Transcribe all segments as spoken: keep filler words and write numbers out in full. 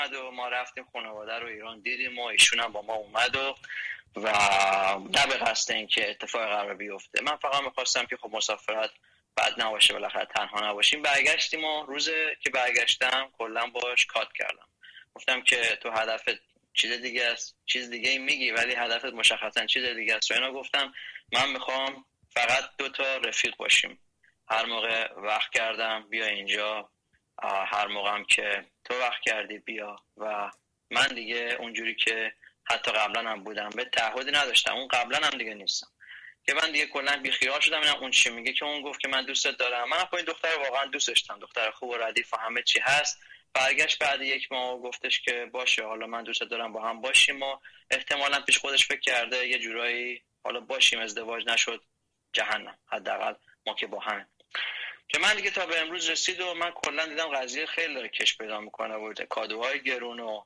و ما رفتیم خانواده رو ایران دیدیم و ایشون هم با ما اومد و و نه به قصد اینکه اتفاق قرار بیفته. من فقط می‌خواستم که خب مسافرت بعد نباشه، بالاخره تنها نباشیم. برگشتیم و روز که برگشتم کلا باش کات کردم، گفتم که تو هدفت چیز دیگه است، چیز دیگه ای میگی ولی هدفت مشخصا چیز دیگه است. و اینا گفتم من میخوام فقط دو تا رفیق باشیم، هر موقع وقت کردم بیا اینجا، هر موقع هم که تو وقت کردی بیا. و من دیگه اونجوری که حتی قبلا هم بودم به تعهدی نداشتم، اون قبلا هم دیگه نیستم که من دیگه کلا بیخیال شدم. اینم اون چی میگه که اون گفت که من دوستت دارم، من خب این دختر واقعا دوست داشتم، دختر خوب و ردیف و همه چی هست. برگشت بعد یک ماه گفتش که باشه حالا من دوستت دارم با هم باشیم و احتمالاً پیش خودش فکر کرده یه جورایی حالا باشیم، ازدواج نشد جهنم، حداقل ما که با هم. که من دیگه تا به امروز رسید و من کلا دیدم قضیه خیلی داره کش پیدا میکنه و کادوهای گرون و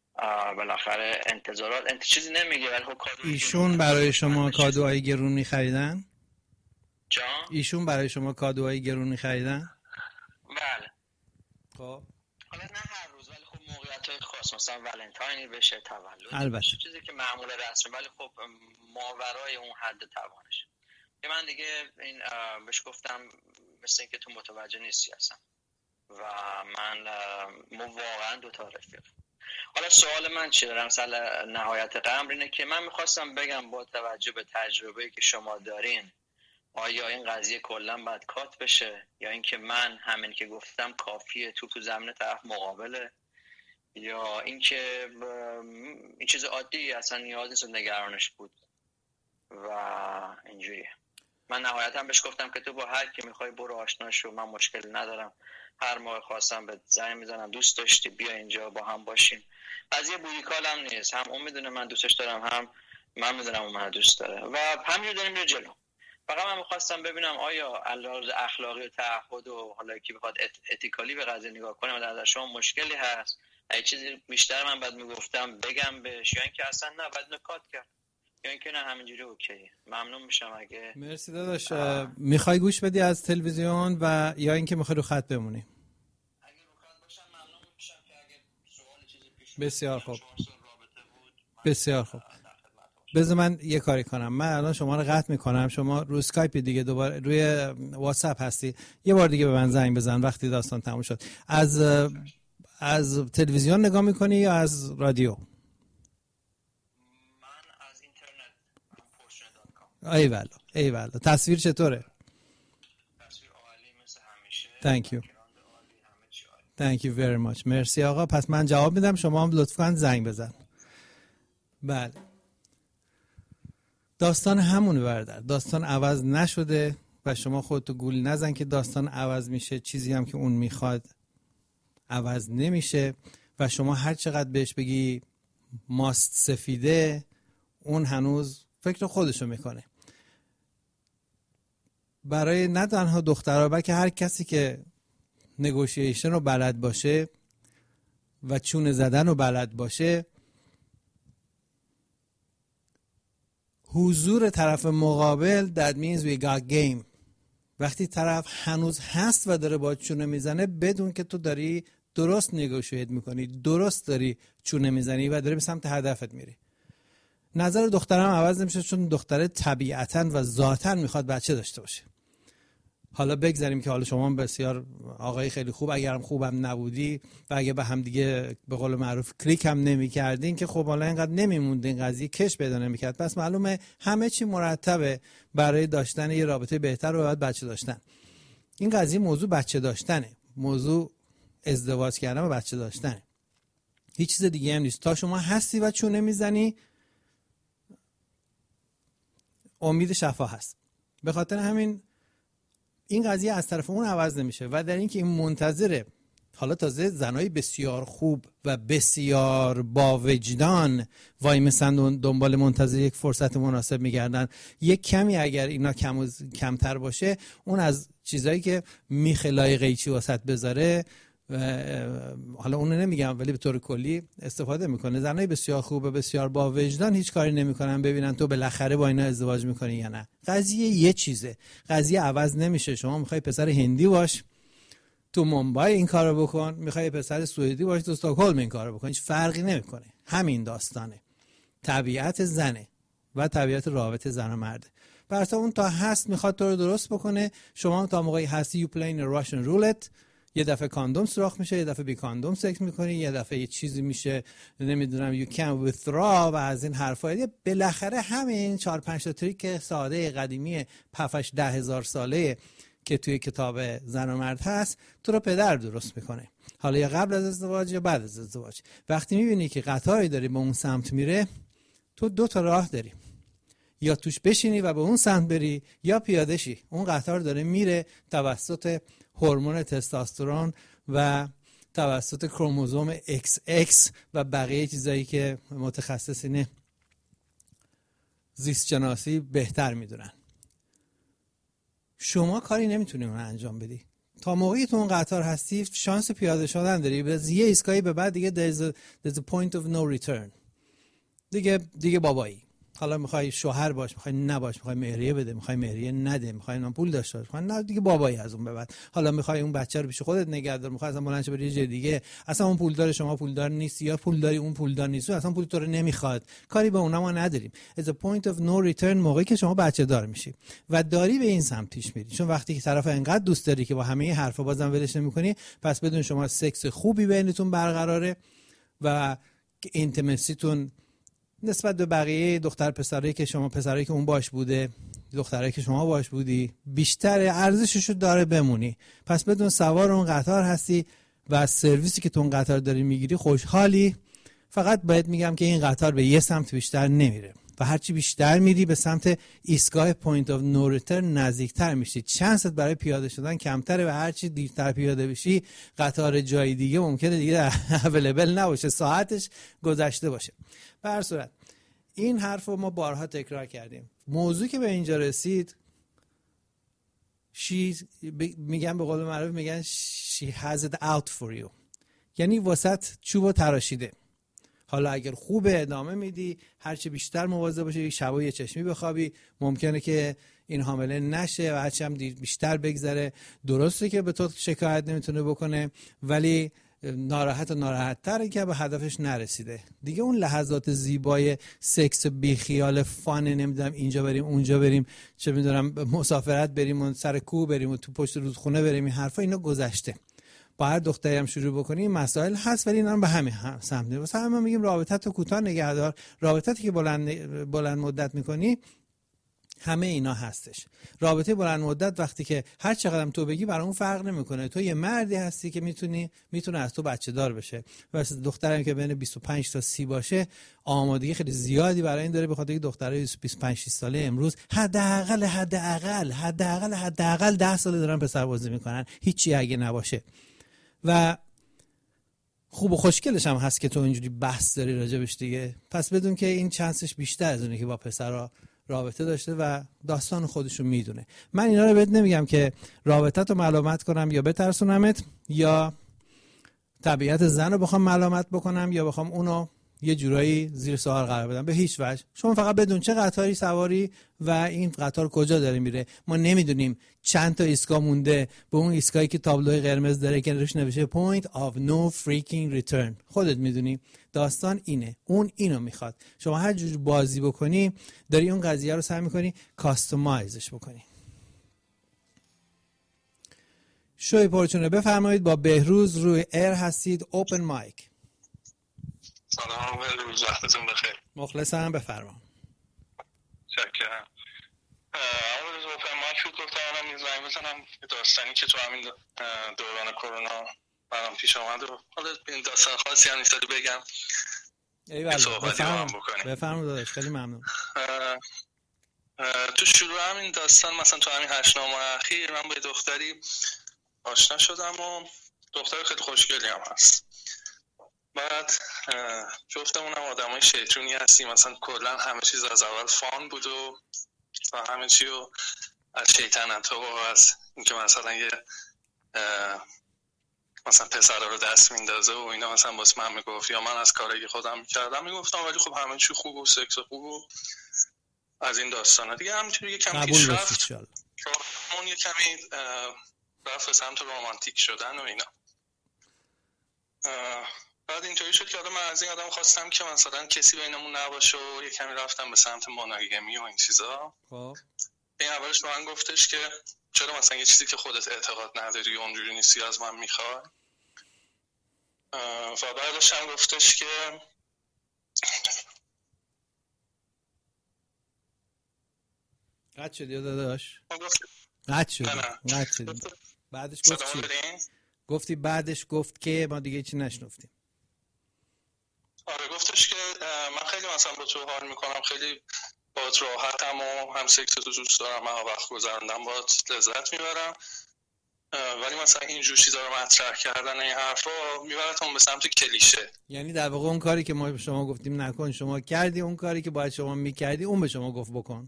بالاخره انتظارات انت چیزی نمیگه ولی خب کادو. ایشون برای شما کادوهای گرون می‌خریدن؟ جان؟ ایشون برای شما کادوهای گرون می‌خریدن؟ بله. خب حالا نه هر روز ولی خب موقعیت‌های خاص، مثلا ولنتاینی بشه، تولد، البته چیزی که معمول رسمی ولی خب ماورای اون حد توانش. که من دیگه این بهش گفتم مثل اینکه تو متوجه نیستی اصلا و من ما واقعا دو تا رفیق. حالا سوال من چیه دارم مثلا نهایت قمر اینه که من میخواستم بگم با توجه به تجربه‌ای که شما دارین آیا این قضیه کلا باید کات بشه یا اینکه من همین که گفتم کافیه تو تو زمین طرف مقابله، یا اینکه این چیز عادی اصلا نیاز نیست نگرانش بود و اینجوریه. من نهایتا بهش گفتم که تو با هر کی میخوای برو آشنا شو، من مشکل ندارم، هر موقع خواستم به زنگ میزنم دوست داشتی بیا اینجا با هم باشیم. قضیه بوریکال هم نیست، هم اون میدونه من دوستش دارم هم من میدونم اون من دوست داره و همینجوری داریم میره جلو. فقط من میخواستم ببینم آیا علاوه اخلاقی و تعهد و حالا کی بخواد ات... اتیکالی به قضیه نگاه کنه و در شما مشکلی هست، اگه چیزی بیشتر من بعد میگفتم بگم بهش یا اینکه اصلا نه بعد نکات کرد یا اینکه نه همینجوری اوکی. ممنون میشم اگه مرسی داداش. میخوای گوش بدی از تلویزیون و یا اینکه میخوای رو خط بمونی؟ اگه رو خط باشم ممنون میشم که اگه سوال چیزی پیش بسیار خوب بسیار خوب. بذار من یه کاری کنم، من الان شما رو قطع میکنم، شما رو اسکایپ دیگه دوباره روی واتساپ هستی، یه بار دیگه به من زنگ بزن وقتی داستان تموم شد. از از تلویزیون نگاه میکنی یا از رادیو؟ ای والا ای والا. تصویر چطوره؟ تصویر عالی مثل همیشه. Thank you. Thank you very much. مرسی آقا. پس من جواب میدم، شما هم لطفاً زنگ بزن. بله. داستان همونه برادر. داستان عوض نشده و شما خودتو گول نزن که داستان عوض میشه. چیزی هم که اون میخواد عوض نمیشه و شما هر چقدر بهش بگی ماست سفیده اون هنوز فکر خودشو میکنه. برای نه تنها دخترها بلکه هر کسی که نگوشیشن رو بلد باشه و چونه زدن رو بلد باشه، حضور طرف مقابل that means we got game. وقتی طرف هنوز هست و داره با چونه میزنه بدون که تو داری درست نگوشیت میکنی، درست داری چونه میزنی و داری به سمت هدفت میری. نظر دخترم عوض نمیشه چون دختره طبیعتاً و ذاتاً میخواد بچه داشته باشه. حالا بگذاریم که حالا شما بسیار آقای خیلی خوب، اگرم خوبم نبودی و اگه به هم دیگه به قول معروف کلیک هم نمی کردین که خب حالا اینقدر نمیموند این قضیه کش پیدا نمی کرد. پس معلومه همه چی مرتبه برای داشتن یه رابطه بهتر و باید بچه داشتن. این قضیه موضوع بچه داشتنه، موضوع ازدواج کردن و بچه داشتنه، هیچ چیز دیگه هم نیست. تا شما هستی و چونه میزنی امید شفا هست. به خاطر همین این قضیه از طرف اون عوض نمیشه و در اینکه این منتظره حالا تازه زنای بسیار خوب و بسیار با وجدان وای مثلا دنبال منتظر یک فرصت مناسب میگردن. یک کمی اگر اینا کم کمتر باشه اون از چیزایی که میخلای قیچی واسط بذاره حالا اونو نمیگم ولی به طور کلی استفاده میکنه. زنای بسیار خوب و بسیار با وجدان هیچ کاری نمیکنن ببینن تو بالاخره با اینا ازدواج میکنی یا نه. قضیه یه چیزه، قضیه عوض نمیشه. شما میخوای پسر هندی باش تو مومبای این کارو بکن، میخوای پسر سوئدی باشی تو استکهلم این کارو بکن، هیچ فرقی نمیکنه. همین داستانه، طبیعت زنه و طبیعت رابطه زن و مرده. برای اون تا هست میخواد تو رو درست بکنه، شما تا موقعی هستی یو پلین راشن رولت، یه دفعه کاندوم سوراخ میشه، یه دفعه بی کاندوم سکس میکنی، یه دفعه یه چیزی میشه نمیدونم یو کن withdraw و از این حرفا. بالاخره همین چهار پنج تا تریک ساده قدیمی پفش ده هزار ساله که توی کتاب زن و مرد هست تو رو پدر درست میکنه، حالا یا قبل از ازدواج یا بعد از ازدواج. وقتی میبینی که قطاری داری به اون سمت میره، تو دو تا راه داری، یا توش بشینی و به اون سمت بری یا پیاده شی. اون قطار داره میره توسط هورمون تستوسترون و توسط کروموزوم ایکس ایکس و بقیه چیزایی که متخصصین زیست شناسی بهتر میدونن. شما کاری نمیتونی اون انجام بدی. تا موقعی تو اون قطار هستی شانس پیاده شدن داری، از یه ایستگاهی به بعد دیگه there's a, there's a point of no return. دیگه دیگه بابایی. حالا میخوای شوهر باش، میخوای نباش، میخوای مهریه بده، میخوای مهریه نده، میخوای من پول داشته باش، میخوای نه، دیگه بابایی از اون به بعد. حالا میخوای اون بچه رو پیش خودت نگه دار، میخوای اصلا بلند شه بری یه جای دیگه، اصلا اون پولدار شما پولدار نیست، یا پولداری اون پولدار نیست، اصلا پول تو رو نمیخواد، کاری به اونها ما نداریم. It's a point of no return موقعی که شما بچه دار میشی و داری به این سمت پیش میری. چون وقتی که طرف انقدر دوست داری که با همه این حرفا بازم ولش نمیکنی، پس بدون شما سکس خوبی بینتون برقراره و اینتیمسیتون نسبت به بقیه دختر پسرایی که شما پسرایی که اون باش بوده، دخترایی که شما باش بودی، بیشتر ارزششو داره بمونی. پس بدون سوار اون قطار هستی و از سرویسی که تو اون قطار داری میگیری خوشحالی. فقط باید میگم که این قطار به یه سمت بیشتر نمیره و هرچی بیشتر میری به سمت ایستگاه پوینت آف نو ریترن نزدیکتر میشی. چانست برای پیاده شدن کمتره و هرچی دیرتر پیاده بشی قطار جای دیگه ممکنه دیگه اویلیبل نباشه، ساعتش گذشته باشه. به هر صورت این حرف رو ما بارها تکرار کردیم. موضوع که به اینجا رسید she میگن به قول معروف میگن she has it out for you، یعنی واسط چوبو تراشیده. حالا اگر خوبه ادامه میدی، هرچی بیشتر مواظب باشی، شبا یه چشمی بخوابی، ممکنه که این حامله نشه و هرچی هم بیشتر بگذره. درسته که به تو شکایت نمیتونه بکنه، ولی ناراحت و ناراحت تره که به هدفش نرسیده. دیگه اون لحظات زیبای سکس بی خیال فان، نمیدونم اینجا بریم اونجا بریم، چه میدونم مسافرت بریم و سر کوه بریم و تو پشت رودخونه بریم، این حرفا اینا گذشته. با هر دختری هم شروع بکنی این مسائل هست، ولی اینا رو به همین سمت میره. واسه همین میگیم رابطت رو کوتاه نگه دار. رابطتی که بلند بلند مدت میکنی همه اینا هستش. رابطه بلند مدت وقتی که هر چقدر تو بگی برای اون فرق نمیکنه. تو یه مردی هستی که میتونی میتونه از تو بچه دار بشه. واسه دختری که بین بیست و پنج تا سی باشه آمادگی خیلی زیادی برای این داره، بخاطر اینکه دخترای بیست و پنج شش ساله امروز حداقل حداقل حداقل حداقل ده سال دارن پسر بازی میکنن، هیچی اگه نباشه. و خوب و خوشگلش هم هست که تو اینجوری بحث داری راجبش دیگه. پس بدون که این چانسش بیشتر از اونه که با پسرها رابطه داشته و داستان خودشو میدونه. من اینا رو بهت نمیگم که رابطت رو ملامت کنم یا بترسونمت یا طبیعت زن رو بخوام ملامت بکنم یا بخوام اونو یه جورایی زیر سوال قرار بدم، به هیچ وجه. شما فقط بدون چه قطاری سواری و این قطار کجا داره میره. ما نمیدونیم چند تا ایستگاه مونده به اون ایستگاهی که تابلوی قرمز داره که روش نوشته point of no freaking return. خودت میدونی داستان اینه، اون اینو میخواد. شما هر جور بازی بکنی داری اون قضیه رو سعی میکنی کاستومایزش بکنی. شوی پرچونه بفرمایید، با بهروز روی ایر هستید. اوپن مایک. سلام، بهروز، وقتتون بخیر. مخلصم، بفرما. شکرم. اول از اوپن مایک شد گفتم الان میزنم بزنم داستانی که تو همین دوران کرونا برام پیش آمد و حالا این داستان خاصی هم نیست بگم. ایوالله، بفرمایید. بفرمایید داداش، خیلی ممنون. تو شروع همین داستان مثلا تو همین هشت نامه اخیر من با دختری آشنا شدم و دختر خیلی خوشگلی هم هست. بعد جفتمون هم آدم های شیطونی هستیم، مثلا کلا همه چیز از اول فان بود و همه چی و از شیطنت ها و از اینکه مثلا یه مثلا پسر رو دست میندازه و اینا مثلا باز من میگفت یا من از کاری خودم میکردم میگفتم، ولی خب همه چی خوب و سکس خوب و از این داستانا دیگه. همینطوری یه کمی پیش رفت، اون یه کمی رفت به سمت رمانتیک شدن و اینا. بعد اینطوری شد که آدم من از این آدم خواستم که مثلا کسی بینمون نباشه و یه کمی رفتم به سمت مونوگامی و این چیزا. خب این اولش به من گفتش که چرا مثلا یه چیزی که خودت اعتقاد نداری اونجوری نیستی از من میخوای، و بعدش هم گفتش که قد شد یا داداش؟ قد شد قد شد بعدش گفت چی؟ گفتی بعدش گفت که ما دیگه چی نشنفتیم. آره گفتش که من خیلی مثلا با تو حال میکنم، خیلی باهات راحتم و هم سکس تو دوست دارم، من وقت گذروندم باهات لذت میبرم، ولی مثلا اینجور چیزا رو مطرح کردن این حرفا میبرتون به سمت کلیشه. یعنی در واقع اون کاری که ما به شما گفتیم نکن شما کردی، اون کاری که باید شما میکردی اون به شما گفت بکن.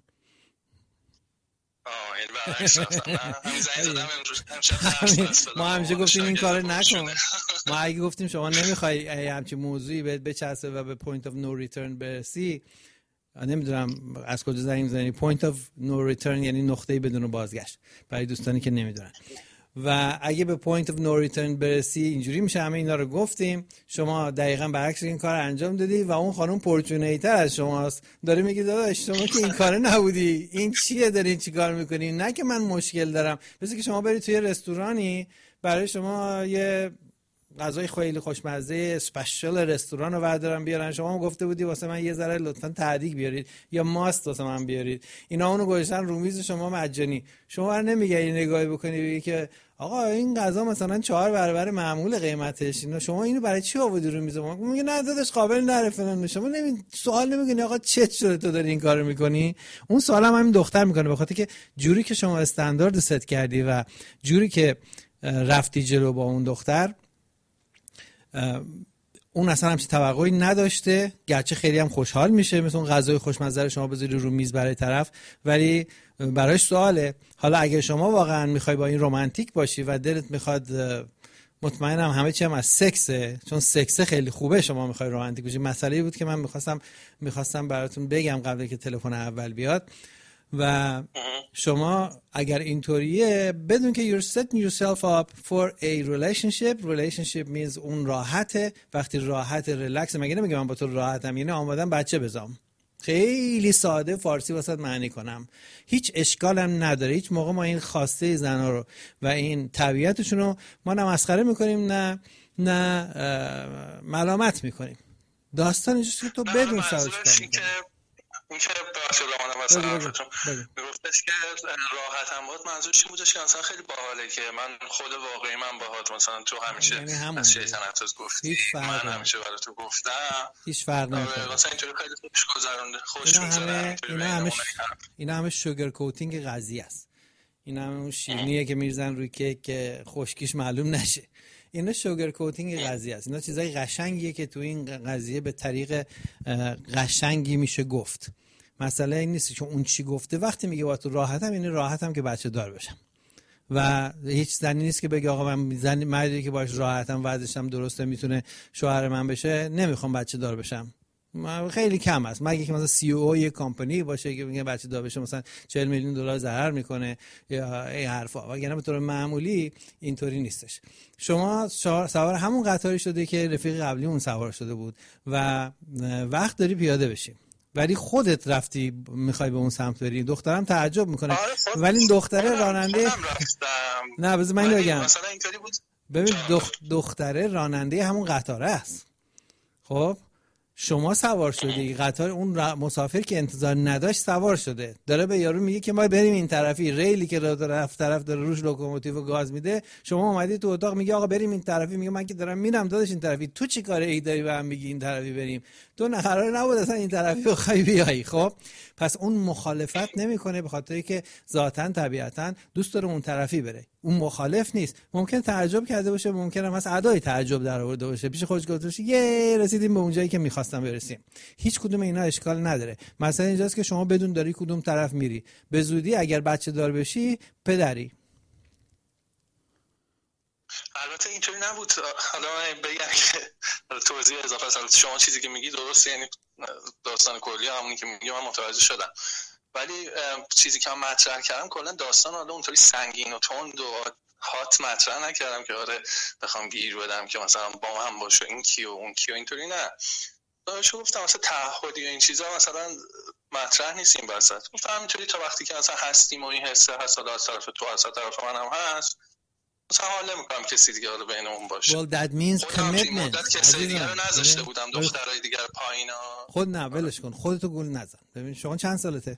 آه این برعکس اصلا. همین زنگ زدم امروز ما همیشه گفتیم این کارو نکن. ما اگه گفتیم شما نمیخوای همچین موضوعی بهت بچسبه و به پوینت اف نو ریترن برسی، نمیدونم از کجا زنگ میزنی. پوینت اف نو ریترن یعنی نقطه‌ای بدون بازگشت برای دوستانی که نمیدونن. و اگه به پوینت اف نو ریترن برسی اینجوری میشه. همه اینا رو گفتیم، شما دقیقاً برعکس این کار انجام دادی و اون خانم پورچونیتر از شماست، داره میگه داداش شما که این کار نبودی، این چیه دارین چیکار میکنین؟ نه که من مشکل دارم. مثل که شما برید توی رستورانی برای شما یه غذای خیلی خوشمزه اسپشیال رستوران رو بردارن بیارن، شما هم گفته بودی واسه من یه ذره لطفاً تعدیق بیارید یا ماست واسه من بیارید، اینا اونو گذاشتن رو میز شما مجانی. شما نمیگی نگاهی بکنی بگی که آقا این غذا مثلا چهار برابر معمول قیمتش، اینا شما اینو برای چی آوردی رو میز ما؟ میگه نه داداش قابل نره فلان. شما نمی سوال نمیکنی آقا چت شده تو داری این کارو میکنی؟ اون سوال هم همین دختر میکنه، به خاطر که جوری که شما استاندارد ست کردی و جوری که رفتی جلو با اون دختر، اون اصلا همچین توقعی نداشته، گرچه خیلی هم خوشحال میشه مثلا اون غذای خوشمزه رو شما بذاری رو میز برای طرف، ولی براش سواله. حالا اگه شما واقعا میخوای با این رمانتیک باشی و دلت میخواد، مطمئنم همه چی هم از سکسه، چون سکسه خیلی خوبه، شما میخوای رمانتیک باشی. مسئله بود که من میخواستم میخواستم براتون بگم قبل که تلفن اول بیاد. و شما اگر اینطوریه بدون که you're setting yourself up for a relationship. relationship means اون راحته، وقتی راحت ریلکس. مگه نمیگم من با تو راحتم، یعنی آمادم بچه بزام. خیلی ساده فارسی واسط معنی کنم، هیچ اشکالم نداره. هیچ موقع ما این خواسته زنا رو و این طبیعتشون رو ما نه مسخره میکنیم نه نه ملامت میکنیم. داستان اینجاست که تو بدون سرش کنی. این که بخشی رامانم مثلا حرفتون میگفتش که راحت هم بود، منظورش این بودش که مثلا خیلی باحاله که من خود واقعی من باهات مثلا تو همیشه یعنی از شیطنت گفتی، من همیشه برای تو گفتم، هیچ فرق نمیکنه. مثلا اینطوری خیلی خوش گذرونده، خوش میگذره. اینا همه اینا همه شوگر کوتینگ قضیه است. اینا همه اون شیرینیه که میریزن روی کیک که خشکیش معلوم نشه. اینا شوگر کوتینگ قضیه است. اینا چیزای قشنگیه که تو این قضیه به طریق قشنگی میشه گفت. مسئله این نیست چون اون چی گفته. وقتی میگه با تو راحتم، یعنی راحتم که بچه دار بشم. و هیچ زنی نیست که بگه آقا من زنی مردی که باش راحتم وضعشم درسته میتونه شوهر من بشه، نمیخوام بچه دار بشم. خیلی کم است، مگه که مثلا سی او او یک کمپانی باشه که میگه بچه دار بشه مثلا چهل میلیون دلار ضرر میکنه یا این حرفا، وگرنه به طور معمولی اینطوری نیستش. شما سوار همون قطاری شده که رفیق قبلی اون سوار شده بود و وقت داری پیاده بشی، ولی خودت رفتی میخوای به اون سمت بری. دخترم تعجب میکنه ولی این دختره راننده نه بذار من بگم مثلا اینطوری بود. ببین دخ... دختره راننده همون قطاره است. خب شما سوار شدی، قطار اون مسافر که انتظار نداشت سوار شده، داره به یارو میگه که ما بریم این طرفی، ریلی که رفت طرف داره روش لوکوموتیو گاز میده، شما اومدی تو اتاق میگه آقا بریم این طرفی، میگه من که دارم میرم داداش این طرفی، تو چی کاره ای داری به هم میگی این طرفی بریم؟ تو نه قرار نبود اصلا این طرفی بخوای بیای. خب پس اون مخالفت نمیکنه به خاطری که ذاتاً طبیعتاً دوست داره اون طرفی بره، اون مخالف نیست. ممکن تعجب کرده باشه، ممکن هم از ادای تعجب در آورده باشه، پیش خودش گفته باشه یه رسیدیم به اون جایی که می‌خواستم برسیم. هیچ کدوم اینا اشکال نداره. مثلا اینجاست که شما بدون داری کدوم طرف میری. به زودی اگر بچه دار بشی پدری. البته اینطوری نبود. حالا من بگم که توضیح اضافه است. شما چیزی که میگی درسته، یعنی داستان کلی همونی که میگی من متوجه شدم، ولی چیزی که من مطرح کردم کلا داستان حالا اونطوری سنگین و تند و هات مطرح نکردم که آره بخوام گیر بدم که مثلا با من باشه این کیو اون کیو، اینطوری نه. داشو گفتم مثلا تعهدی و این چیزا مثلا مطرح نیست این وسط. گفتم همینطوری تا وقتی که مثلا هستیم و این حسه هست از طرف تو از طرف من هم هست، مثلا حال نمی‌کنم کسی دیگه رو بینمون باشه. well that means commitment. مدت کسی دیگه رو نذاشته بودم دخترای دیگه پایینا. خود نه ولش کن، خودتو گول نزن. ببین شما چند سالته؟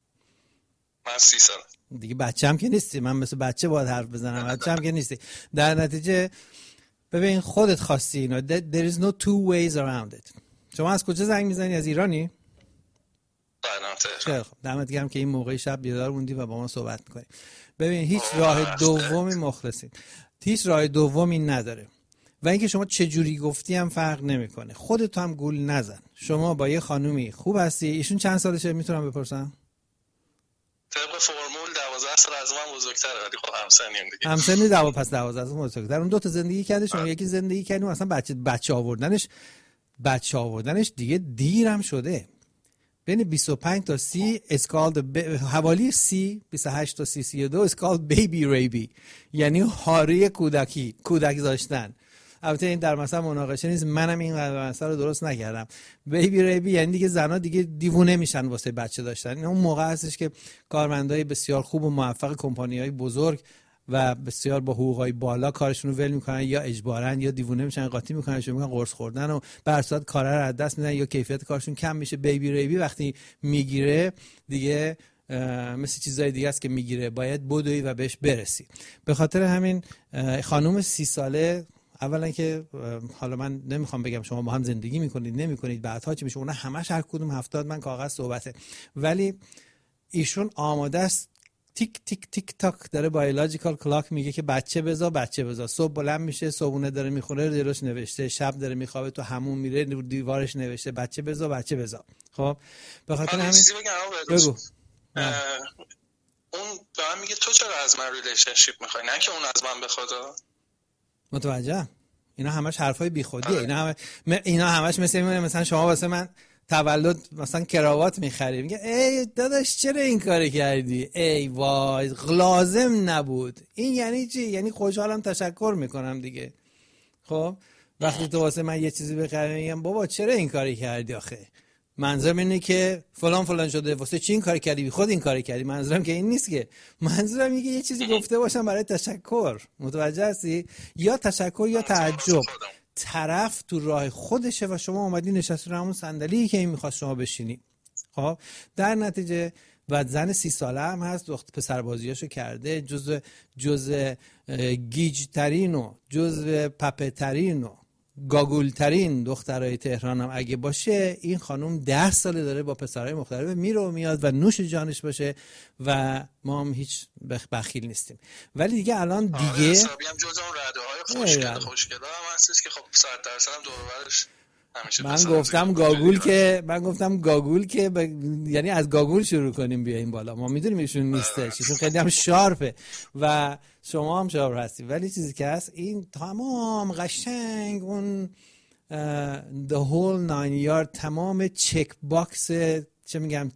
من سی سال. دیگه بچه‌م که نیستی، من مثل بچه باید حرف بزنم. بچه‌م که نیستی. در نتیجه ببین خودت خواستی اینو. there is no two ways around it. شما از کجا زنگ میزنی؟ از ایرانی؟ خیلی خوب، دمت گرم که این موقع شب بیدار موندی و با ما صحبت میکنی. ببین هیچ راه دومی مخلصین، هیچ راه دومی نداره و اینکه شما چه جوری گفتی هم فرق نمیکنه. خودت هم گول نزن. شما با یه خانومی خوب هستی. ایشون چند سالشه میتونم بپرسم؟ طبق فرمول دوازده سال از من بزرگتره ولی خب همسنیم دیگه. همسنی دو پس دوازده سال بزرگتر. اون دو تا زندگی کرده، شما یکی زندگی کردیم. اصلا بچه بچه آوردنش بچه آوردنش دیگه دیرم شده. بین بیست و پنج تا سی اسکالد ب... حوالی سی بیست و هشت تا سی سی و دو اسکالد بیبی ریبی، یعنی هاری کودکی، کودک داشتن. البته این در مثلا مناقشه نیست، منم این مثلا رو درست نکردم. بیبی ریبی یعنی دیگه زنا دیگه دیوونه میشن واسه بچه داشتن. این اون موقع هستش که کارمندای بسیار خوب و موفق کمپانی‌های بزرگ و بسیار با حقوقای بالا کارشون رو ول میکنن، یا اجبارن یا دیوونه میشن قاطی میکنن، شروع میکنن قرص خوردن و به هر صورت کارا رو از دست میدن یا کیفیت کارشون کم میشه. بیبی ریبی وقتی میگیره دیگه مثل چیزای دیگه است که میگیره، باید بدوی و بهش برسی. به خاطر همین خانم سی ساله اولا که حالا من نمیخوام بگم شما با هم زندگی میکنید نمیکنید بعدها چی میشه، اون همش هر کدوم هفتاد من کاغذ صحبته، ولی ایشون آماده است تیک تیک تیک تاک داره بایولوژیکال کلاک میگه که بچه بزا بچه بزا. صبح بلند میشه صبحونه داره میخوره دیروش نوشته، شب داره میخوابه تو همون میره دیوارش نوشته بچه بزا بچه بزا. خب به خاطر همین بگو اون به من میگه تو چرا از من ریلیشنشیپ میخوای، نه که اون از من بخواد. متوجه؟ اینا همش حرفای بیخودیه. اینا هم اینا همش مثل میمونه مثلا شما واسه من تولد مثلا کراوات میخری، میگه ای داداش چرا این کاری کردی؟ ای وای لازم نبود. این یعنی چی؟ یعنی خوشحالم تشکر میکنم دیگه. خب وقتی تو واسه من یه چیزی بخری میگم بابا چرا این کاری کردی آخه؟ منظورم اینه که فلان فلان شده، واسه چی این کاری کردی؟ بی خود این کاری کردی. منظورم که این نیست، که منظورم اینه که یه چیزی گفته باشم برای تشکر. متوجه هستی؟ یا تشکر یا تعجب. طرف تو راه خودشه و شما اومدی نشستی رو همون صندلی که این میخواست شما بشینی. خب در نتیجه بعد زن سی ساله هم هست، وقت پسر بازیاشو کرده، جزء جزء گیج ترین و جزء پپه ترین و گاگول ترین دخترای تهران هم اگه باشه. این خانم ده ساله داره با پسرای مختلف میره و میاد و نوش جانش باشه و ما هم هیچ بخیل نیستیم. ولی دیگه الان دیگه حسابی هم جز اون رده های خوشگل خوشگل هم هستش که خب صد درصد هم دور و برش همیشه. من گفتم گاگول که من گفتم گاگول که ب... یعنی از گاگول شروع کنیم بیایم بالا. ما میدونیم ایشون نیستش، ایشون خیلی هم شارپه و شما هم شارپ هستی، ولی چیزی که هست این تمام قشنگ اون the whole nine yard تمام چک باکس چه میگم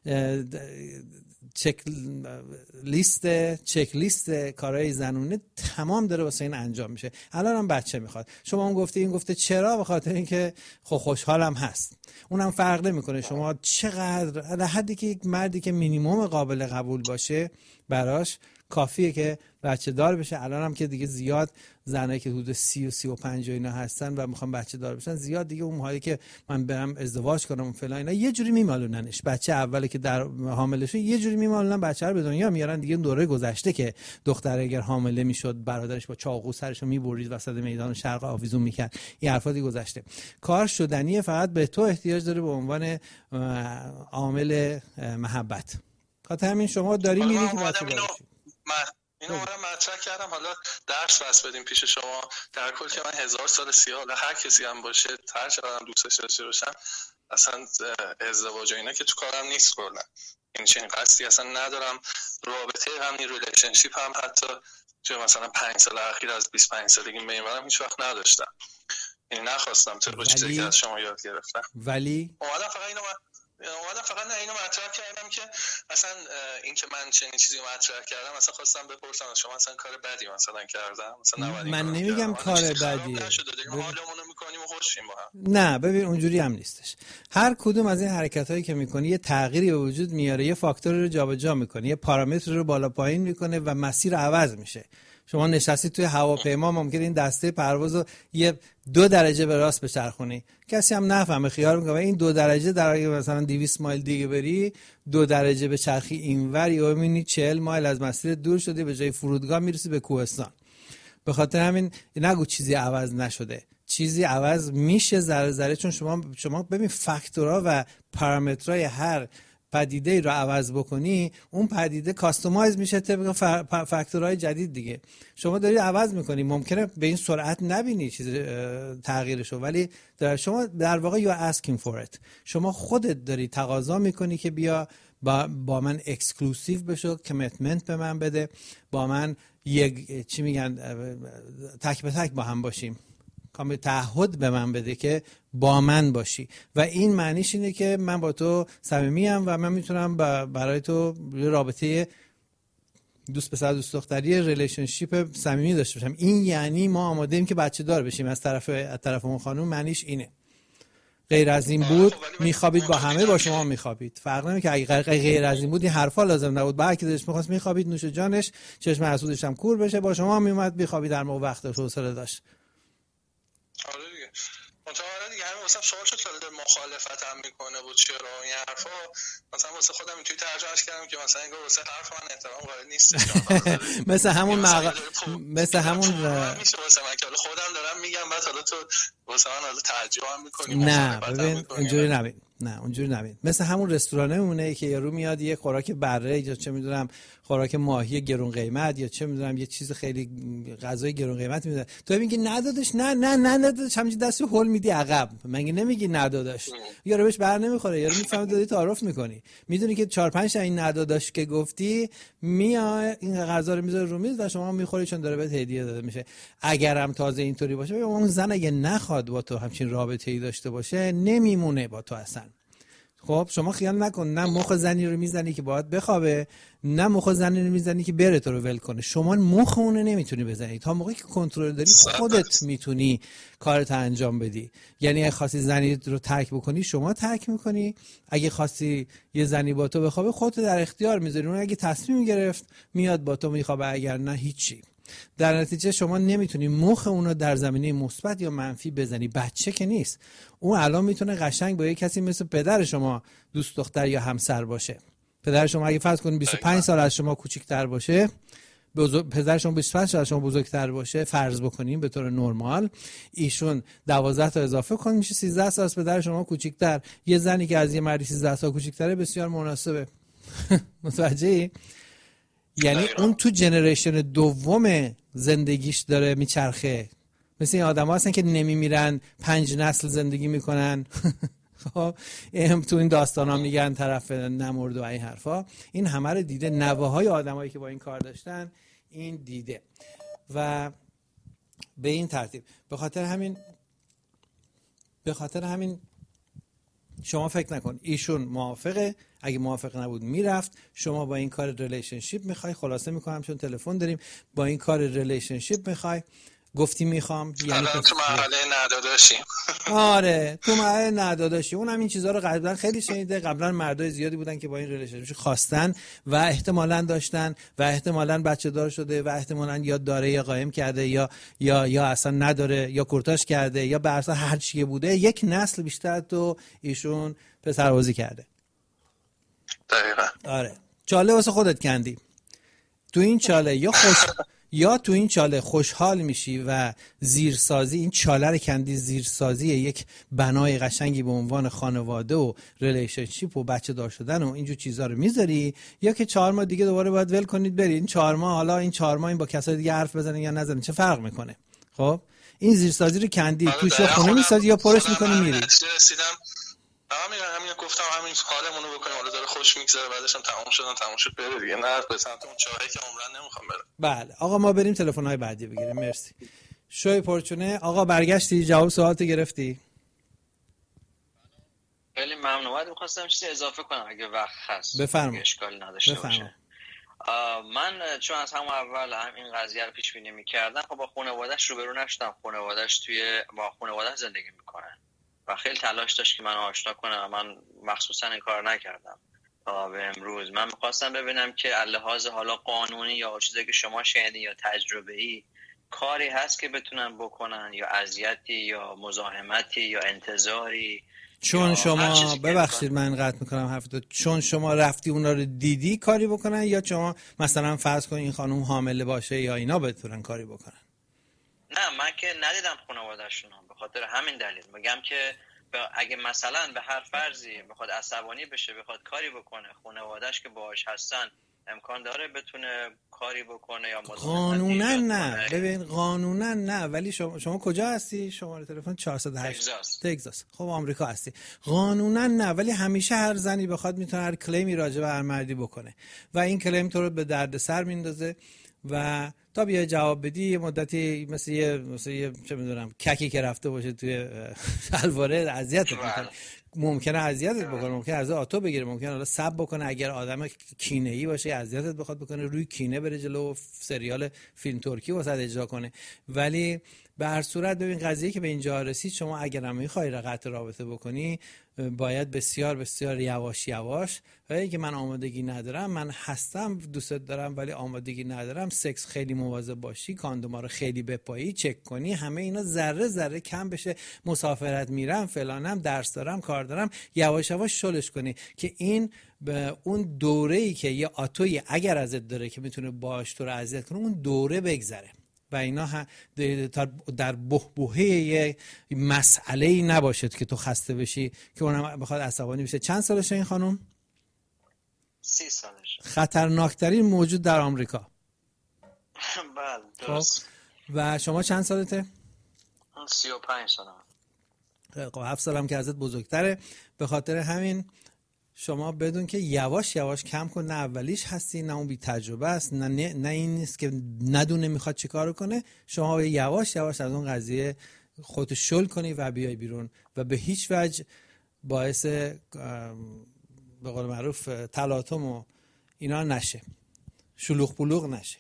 چک لیست چک لیست کارهای زنونه تمام داره واسه این انجام میشه. الان هم بچه میخواد. شما هم گفته این گفته چرا؟ به خاطر اینکه خب خوشحالم هست. اونم فرق نمیکنه شما چقدر، در حدی که یک مردی که مینیمم قابل قبول باشه براش کافیه که بچه دار بشه. الان هم که دیگه زیاد زنایی که حدود سی و سی و پنج اینا هستن و میخوان بچه دار بشن، زیاد دیگه اون موقعی که من برم ازدواج کنم فلان اینا یه جوری میمالوننش. بچه اولی که در حاملشه یه جوری میمالونن بچه رو به دنیا میارن. دیگه دوره گذشته که دختر اگر حامله میشد برادرش با چاقو سرشو میبرید وسط میدان شرق آویزون میکرد. این حرفا دیگه گذشته. کار شدنیه، فقط به تو احتیاج داره به عنوان عامل محبت. خاطر همین شما داری میری که بچه دار بشی. اینو من مطرح کردم، حالا درس بس بدیم پیش شما. در کل که من هزار سال سیاه هر کسی هم باشه، هر چقدر هم دوستش داشته باشم، اصلا ازدواج و اینا که تو کارم نیست کلا. این چنین قصدی اصلا ندارم. رابطه همین ریلیشنشیپ هم حتی چه مثلا پنج سال اخیر از بیست و پنج سالگی میمونم هیچ وقت نداشتم. یعنی نخواستم طبق چیزی که از شما یاد گرفتم. ولی اومدم فقط اینو من اومدم فقط نه اینو مطرح کردم که مثلا این که من چنین چیزی مطرح کردم مثلا خواستم بپرسم از شما مثلا کار بدی مثلا کردم مثلا من نمیگم کار بدیه حالمون رو میکنیم و خوشیم با هم. نه ببین اونجوری هم نیستش. هر کدوم از این حرکتایی که میکنی یه تغییری به وجود میاره، یه فاکتوری رو جابجا میکنه، یه پارامتر رو بالا پایین میکنه و مسیر عوض میشه. شما نشستی توی هواپیما ممکنه این دسته پروازو یه دو درجه به راست بچرخونی، کسی هم نفهمه، خیال میکنه این دو درجه در اگه مثلا دویست مایل دیگه بری دو درجه به چرخی اینور یا میبینی چهل مایل از مسیر دور شدی، به جای فرودگاه میرسی به کوهستان. به خاطر همین نگو چیزی عوض نشده، چیزی عوض میشه ذره ذره، چون شما شما ببین فاکتورها و پارامترهای هر پدیده رو عوض بکنی اون پدیده کاستومایز میشه طبق فاکتورهای جدید دیگه. شما داری عوض میکنی، ممکنه به این سرعت نبینی چیز تغییرشو، ولی در شما در واقع you asking for it، شما خودت داری تقاضا میکنی که بیا با, با من اکسکلوسیو بشو، کمیتمنت به من بده، با من یک چی میگن تک به تک با هم باشیم، کامل تعهد به من بده که با من باشی. و این معنیش اینه که من با تو صمیمیم و من میتونم برای تو رابطه دوست پسر دوست دختری ریلیشنشیپ صمیمی داشته باشم. این یعنی ما آماده ایم که بچه دار بشیم از طرف از طرف اون خانم، معنیش اینه. غیر از این بود میخوابید با همه، با شما میخوابید، فرق نمیکنه. اگه غیر از این بود این حرفا لازم نبود، بعد که دلش میخواست میخوابید نوش جانش، چشم حسودش هم کور بشه، با شما میومد میخوابید در موقع وقتش حوصله داشت. آره دیگه. متأکد دیگه همین واسه سوال شد که مخالفت هم میکنه بود چرا این حرفا، مثلا واسه خودم اینطوری ترجمهش کردم که مثلا انگار واسه حرف من احترام قائل نیستش. مثل همون مق... مثل همون میشه واسه من که خودم دارم میگم بعد حالا تو واسه من حالا ترجمه هم میکنی. نه ببین اینجوری نبین، نه اونجوری نبین. مثل همون رستورانه مونه که یارو میاد یه خوراک بره یا چه میدونم خوراک ماهی گرون قیمت یا چه میدونم یه چیز خیلی غذای گرون قیمت میده، تو میگی ندادش، نه نه نه ندادش، همینجوری دستی هول میدی عقب، مگه نمیگی ندادش؟ یارو بهش بر نمیخوره، یارو میفهمه دادی تعارف میکنی، میدونی که چهار پنج تا این ندادش که گفتی میاد این غذا رو میذاره رو میز و شما میخوری چون داره بهت هدیه داده میشه. اگرم تازه اینطوری باشه، اون زن اگه نخواد با تو همچین رابطه‌ای داشته باشه نمیمونه با تو اصلا. خب شما خیال نکن نه مخ زنی رو میزنی که باید بخوابه، نه مخ زنی رو میزنی که بره تو رو ول کنه. شما مخ اون رو نمیتونی بزنی، تا موقعی که کنترل داری خودت میتونی کارت انجام بدی. یعنی اگه خواستی زنی رو ترک بکنی شما ترک میکنی، اگه خواستی یه زنی با تو بخوابه خودت در اختیار میذاری، اون اگه تصمیم گرفت میاد با تو میخوابه، اگر نه هیچی. در نتیجه شما نمیتونی مخ اونو در زمینه مثبت یا منفی بزنی. بچه که نیست، اون الان میتونه قشنگ با یه کسی مثل پدر شما دوست دختر یا همسر باشه. پدر شما اگه فرض کنید بیست و پنج سال از شما کوچیک‌تر باشه، بزرگ... پدر شما بیست و پنج سال از شما بزرگتر باشه، فرض بکنیم به طور نرمال، ایشون دوازده تا اضافه کن میشه سیزده سال از پدر شما کوچیک‌تر. یه زنی که از یه مردی سیزده سال کوچیک‌تره بسیار مناسبه. متوجهی؟ یعنی اون تو جنریشن دوم زندگیش داره میچرخه. مثل این آدم ها هستن که نمیمیرن، پنج نسل زندگی میکنن. خب این تو این داستان ها میگن طرف نمرد و این حرفا. این همه رو دیده، نوه های آدم هایی که با این کار داشتن این دیده. و به این ترتیب به خاطر همین به خاطر همین شما فکر نکن ایشون موافقه، اگه موافق نبود میرفت. شما با این کار ریلیشنشیپ میخوای، خلاصه میکنم چون تلفن داریم، با این کار ریلیشنشیپ میخوای، گفتی میخوام، یعنی تو مرحله نداداشیم. آره تو مرحله نداداشی. اون هم این چیزها رو قبلا خیلی شنیده، قبلا مردای زیادی بودن که با این ریلیشنشیپ خواستن و احتمالاً داشتن و احتمالاً بچه دار شده و احتمالاً یا داره یا قایم کرده یا یا یا اصلا نداره یا کورتاژ کرده یا به هر حال هر چی بوده، یک نسل بیشتر تو ایشون پسربازی کرده. دقیقاً. آره چاله واسه خودت کندی. تو این چاله یا خوش یا تو این چاله خوشحال میشی و زیرسازی، این چاله رو کندی، زیرسازی یک بنای قشنگی به عنوان خانواده و ریلیشنشیپ و بچه دار شدن و اینجور چیزا رو میذاری، یا که چهار ماه دیگه دوباره باید ول کنید برید. این چهار ماه حالا این چهار ماه این با کسای دیگه حرف بزنن یا نزنن چه فرق میکنه؟ خب این زیرسازی رو کندی، توش خونه میسازی یا پرش میکنی میری. آها میگم همین گفتم همین حالمون رو بکنیم، حالا داره خوش میگذره، بعدش هم تموم شدن تموم شد بره دیگه، نه به سمت اون چاهی که عمرن نمیخوام برم. بله آقا ما بریم تلفن‌های بعدی بگیریم. مرسی. شوی پرچونه آقا برگشتی جواب سوالت گرفتی؟ بله خیلی ممنون. می‌خواستم چیزی اضافه کنم اگه وقت هست. بفرمایید. اشکالی نداشته بفرمایید. باشه. من چون از همون اول هم این قضیه رو پیش بینی می‌کردم، خب با خانواده‌اش روبرو نشدم. خانواده‌اش توی با خانواده‌اش زندگی می‌کنه و خیلی تلاش داشت که من آشنا کنه. من مخصوصا این کار نکردم تا به امروز. من می‌خواستم ببینم که لحاظ حالا قانونی یا چیزی که شما شنیدین یا تجربه‌ای کاری هست که بتونن بکنن، یا اذیتی یا مزاحمتی یا انتظاری. چون شما ببخشید من قطع میکنم حرفتو، چون شما رفتی اونا رو دیدی کاری بکنن، یا شما مثلا فرض کن این خانم حامله باشه یا اینا بتونن کاری بکنن؟ نه من که ندیدم خانواده‌شون، به خاطر همین دلیل میگم که اگه مثلا به هر فرضی بخواد عصبانی بشه بخواد کاری بکنه، خانواده‌اش که باهاش هستن امکان داره بتونه کاری بکنه یا مزاحمت. قانونا نه، ببین قانونا نه، ولی شما شما کجا هستی؟ شماره تلفن چهارصد و هشت تگزاس. تگزاس. خب آمریکا هستی. قانونا نه، ولی همیشه هر زنی بخواد میتونه هر کلیمی راجع به هر مردی بکنه و این کلیم تو رو به دردسر میندازه و تا بیای جواب بدی یه مدتی مثل یه مثل یه چه میدونم ککی که رفته باشه توی الواره اذیتت میکنه. ممکنه اذیتت بکنه، ممکنه از آتو بگیره، ممکنه حالا سب بکنه، اگر آدم کینه‌ای باشه اذیتت بخواد بکنه، روی کینه بره جلو سریال فیلم ترکی واسه اجرا کنه. ولی به هر صورت ببین قضیه که به اینجا رسید، شما اگر هم می‌خوای قطع رابطه بکنی باید بسیار بسیار یواش یواش، ولی که من آمادگی ندارم، من هستم دوستت دارم ولی آمادگی ندارم، سکس خیلی مواظب باشی، کاندوما رو خیلی بپایی، چک کنی، همه اینا ذره ذره کم بشه، مسافرت میرم فلانم، درس دارم، کار دارم، یواش یواش شلش کنی که این به اون دوره‌ای که یه آتوی اگر ازت داره که میتونه باهاش تو رو اذیت کنه اون دوره بگذره و اینا در بحبوحه یه مسئله‌ای نباشد که تو خسته بشی که اونم بخواد عصبانی بشه. چند سالشه این خانم؟ سی سالشه. خطرناکترین موجود در آمریکا. بله درست. و شما چند سالته؟ سی و پنج سالم. خب هفت سالم که ازت بزرگتره، به خاطر همین شما بدون که یواش یواش کم کن، نه اولیش هستی نه اون بی تجربه است، نه, نه نه این نیست که ندونه میخواد چی کارو کنه. شما یواش یواش از اون قضیه خودت شل کنی و بیای بیرون و به هیچ وجه باعث به قول معروف تلاطم و اینا نشه، شلوغ بلوغ نشه.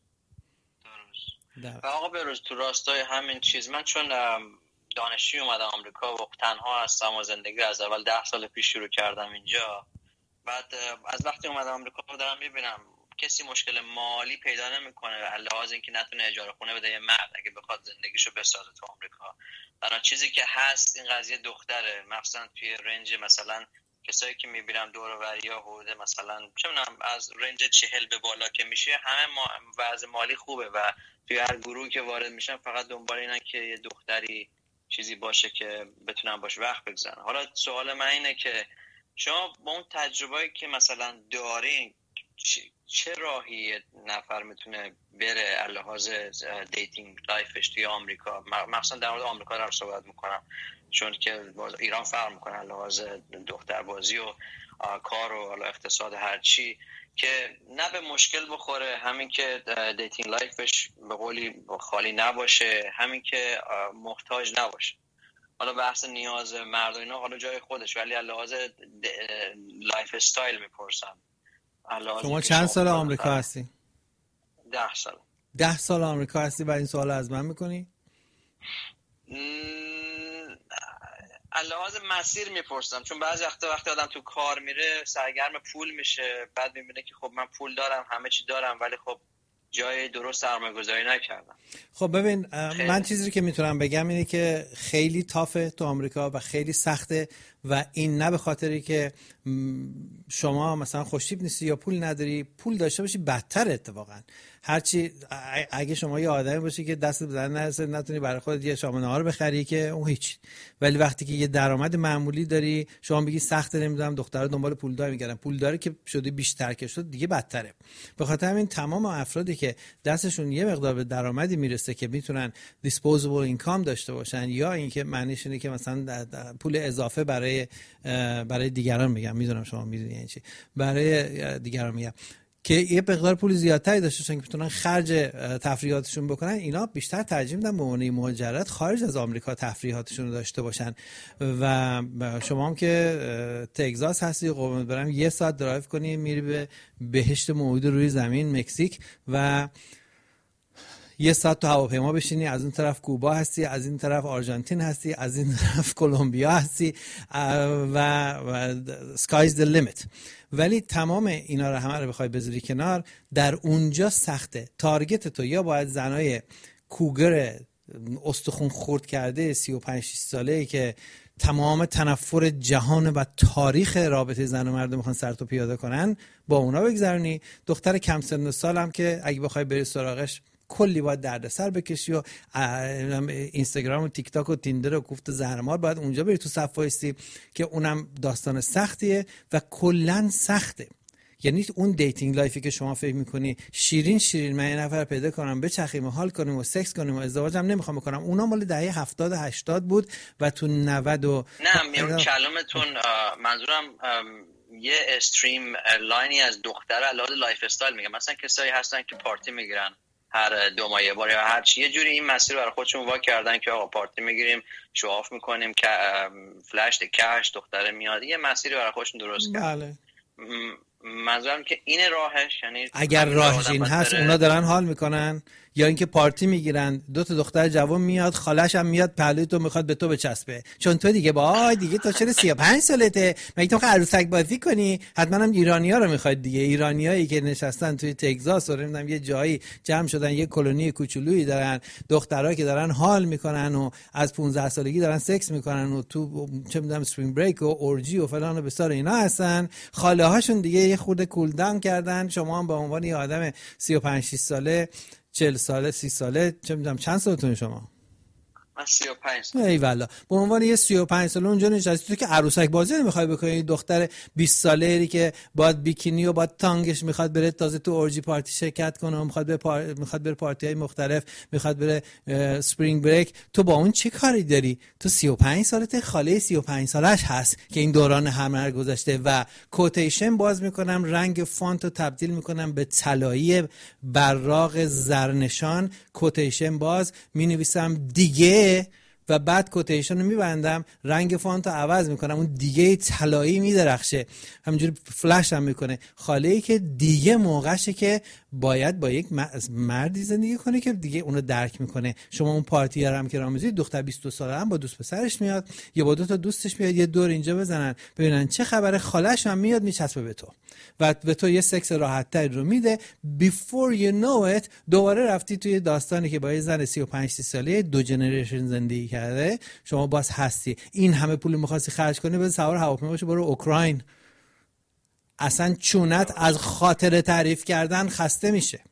درست. و آقا بروز تو راستای همین چیز، من چون دانشجوی اومدم آمریکا و تنها هستم و زندگی از اول ده سال پیش شروع کردم اینجا، بعد از وقتی اومدم آمریکا دارم میبینم کسی مشکل مالی پیدا نمیکنه لحاظ اینکه نتونه اجاره خونه بده، یه مرد اگه بخواد زندگیشو بسازه تو آمریکا. برای چیزی که هست این قضیه دختره، مثلا توی رنج مثلا کسایی که میبینم دور و بریا حدود مثلا چه میدونم از رنج چهل به بالا که میشه، همه ما وضع مالی خوبه و توی هر گروهی که وارد میشن فقط دنبال اینن که یه دختری چیزی باشه که بتونن باش وقت بگذرن. حالا سوال من اینه که شما با اون تجربه‌ای که مثلا دارین چه راهی نفر میتونه بره لحاظ دیتینگ لایفش توی آمریکا، مثلا در مورد آمریکا دارم صحبت میکنم چون که ایران فرق میکنه لحاظ دختربازی و کار و حالا اقتصاد هرچی، که نه به مشکل بخوره، همین که دیتینگ لایفش به قولی خالی نباشه، همین که محتاج نباشه. حالا بحث نیاز مرد و اینا حالا جای خودش، ولی لحاظ لایف استایل میپرسم. شما چند سال آمریکا هستی؟ ده سال. ده سال آمریکا هستی و این سوال از من میکنی؟ لحاظ مسیر میپرسم، چون بعضی وقتا وقتی آدم تو کار میره سرگرم پول میشه، بعد میبینه که خب من پول دارم همه چی دارم ولی خب جای درست سرمایه‌گذاری نکردم. خب ببین من چیزی که میتونم بگم اینه که خیلی تافه تو آمریکا و خیلی سخته و این نه به خاطری که شما مثلا خوشتیپ نیستی یا پول نداری، پول داشته باشی بدتر اتفاقا. هرچی اگه شما یه آدمی باشی که دست به دهن نرسه نتونی برای خودت یه شام نهار بخری که اون هیچ، ولی وقتی که یه درآمد معمولی داری شما میگی سخته، نمیدونم دخترها دنبال پولدار میگردن، پولداری که شده بیشتر که شد دیگه بدتره. به خاطر همین تمام افرادی که دستشون یه مقدار به درآمدی میرسه که میتونن دیسپوزبل اینکام داشته باشن یا اینکه معنیش اینه که مثلا پول اضافه برای برای دیگران میگم، میدونم شما میدونی یعنی چی، برای دیگران میگم که یه مقدار پول زیادتری داشته باشن که بتونن خرج تفریحاتشون بکنن، اینا بیشتر ترجیح میدن به عنوان مهاجرت خارج از آمریکا تفریحاتشون رو داشته باشن. و شما هم که تگزاس هستی، قربونت برم، یه ساعت درایو کنی میری به بهشت موعود روی زمین مکزیک و یه ساعت تو هواپیما بشینی، از اون طرف کوبا هستی، از این طرف آرژانتین هستی، از این طرف کلمبیا هستی و sky's the limit. ولی تمام اینا رو همه رو بخوای بذاری کنار، در اونجا سخته. تارگت تو یا باید زنای کوگر استخون خورد کرده سی و پنج ساله که تمام تنفر جهان و تاریخ رابطه زن و مرد میخوان سر تو پیاده کنن، با اونا بگذرونی. دختر کم سن و سال هم که اگه بخوای بری سراغش کلی باید دردسر بکشی و اینستاگرام و تیک تاک و تیندر و کوفت زهرمار باید اونجا بری تو صف وایسی که اونم داستان سختیه و کلن سخته. یعنی اون دیتینگ لایفی که شما فکر میکنی شیرین شیرین من یه نفر پیدا کنم بچخیم و حال کنیم و سکس کنیم و ازدواجم نمیخوام بکنم، اونا مال دهه هفتاد هشتاد بود و تو نود و نه میون کلامتون منظورم یه استریم لاینی از دختر علاوه لایف استایل میگم. مثلا کسایی هستن که پارتی میگیرن هر دو ماه یه بار یا هر چی، یه جوری این مسیر برای خودشون وا کردن که آقا پارتی میگیریم، شواف میکنیم، که فلش کش دختره میاد، یه مسیری برای خودشون درست کردن. بله. منظورم که این راهش، یعنی اگر راهش این هست اونا دارن حال میکنن، یا اینکه پارتی میگیرن دو تا دختر جوان میاد، خالش هم میاد پهلوی تو میخواد به تو بچسبه، چون تو دیگه با دیگه تو چرا سی و پنج سالته، مگه تو عروسک بازی کنی؟ حتما هم ایرانی‌ها رو میخواد دیگه، ایرانیایی که نشستن توی تگزاس و نمیدونم یه جایی جمع شدن، یه کلونی کوچولویی دارن، دخترها که دارن حال میکنن و از پانزده سالگی دارن سکس میکنن و تو چه میدونم اسپرینگ بریک و اورجی و فلان و بسار اینا هستن، خاله هاشون دیگه یه خورده کول داون کردن، شما هم به عنوان یه آدم سی و پنج ساله چهل ساله سی ساله چه میدونم چند سالتون شما؟ من سی و پنج ساله. ای والا به عنوان یه سی و پنج ساله اونجا نشستی تو که عروسک بازی نمیخوای بکنی، دختر بیست ساله‌ای که باید بیکینی و باید تانگش میخواد بره تازه تو اورجی پارتی شرکت کنه و میخواد بره پار... میخواد بره پارتی‌های مختلف، میخواد بره اسپرینگ بریک، تو با اون چه کاری داری؟ تو سی و پنج سالته، خاله سی و پنج سالش هست که این دوران همه گذشته. و کوتیشن باز میکنم، رنگ فونت رو تبدیل میکنم به طلایی براق زرنشان، کوتیشن باز مینویسم دیگه و بعد کوتیشن رو میبندم، رنگ فونت رو عوض میکنم، اون دیگه طلایی میدرخشه، همینجوری فلش هم میکنه. خاله‌ای که دیگه موقعشه که باید با یک مردی زندگی کنه که دیگه اونو درک میکنه. شما اون پارتی هم که راه میذید، دختر بیست و دو ساله هم با دوست پسرش میاد یا با دو تا دوستش میاد، یه دور اینجا بزنن ببینن چه خبره، خالش هم میاد میچسبه به تو و به تو یه سکس راحت تر رو میده. before you know it دوباره رفتی توی داستانی که با یه زن سی و پنج ساله دو جنریشن زندگی کرده، شما باز هستی. این همه پول می‌خواستی خرج کنی، بذار سوار هواپیما بشو برو اوکراین. اصلا چونت از خاطر تعریف کردن خسته میشه.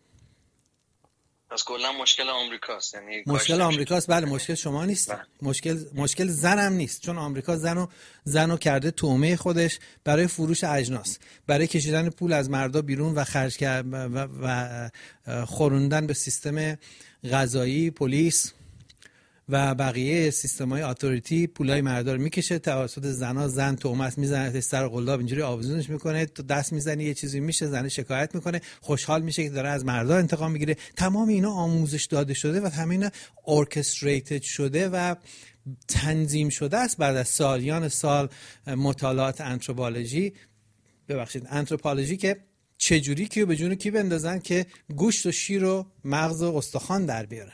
پس کلا مشکل آمریکاست، یعنی مشکل آمریکاست. بله مشکل شما نیست. بله. مشکل مشکل زنم نیست، چون آمریکا زنو زنو کرده تومه خودش برای فروش اجناس، برای کشیدن پول از مردا بیرون و خرج کردن و, و, و خوروندن به سیستم قضایی، پلیس و بقیه سیستم‌های اتوریتی. پولای مردا رو میکشه توسط زنا، زن تهمت میزنه، سر قلاب اینجوری آویزونش میکنه، تو دست میزنی یه چیزی میشه، زن شکایت میکنه، خوشحال میشه که داره از مردا انتقام میگیره. تمام اینا آموزش داده شده و همین اینا ارکستریتد شده و تنظیم شده است بعد از سالیان سال مطالعات آنتروپولوژی ببخشید آنتروپولوژی که چجوری کیو به جون کی بندازن که گوشت و شیر و مغز و استخوان در بیارن.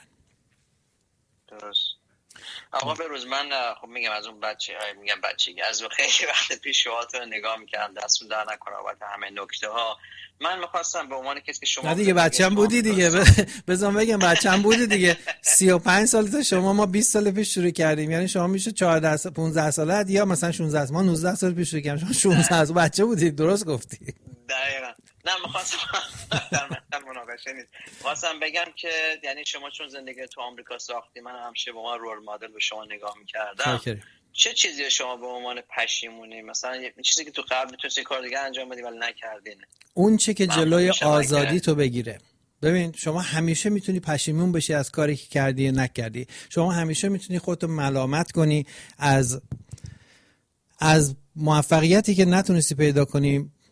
درست. آقا به روز من خب میگم از اون بچه میگم بچگی از اون خیلی وقت پیش شوهات رو نگاه میکردم، دستون در نکنه بابت همه نکته ها. من میخواستم به عنوان کسی که شما نه دیگه بچه‌م بودی دیگه بذار بگم بچه‌م بودی دیگه سی و پنج سالته، شما ما بیست سال پیش شروع کردیم، یعنی شما میشه چهارده پانزده سالت یا مثلا شانزده ما نوزده سال پیش شروع کردیم، شما شانزده بچه بودی. درست گفتی. دقیقاً. نه می‌خواستم در مثلا مناقشه نیست، خواستم بگم که یعنی شما چون زندگی تو آمریکا ساختی، من همیشه به عنوان رول مدل به شما نگاه می‌کردم. چه چیزی شما به عنوان پشیمونی، مثلا یه چیزی که تو قبل می‌تونستی کار دیگه انجام بدی ولی نکردین، اون چه که جلوی آزادی تو بگیره. ببین شما همیشه میتونی پشیمون بشی از کاری که کردی یا نکردی، شما همیشه میتونی خودتو ملامت کنی از از موفقیتی که نتونستی پیدا کنی،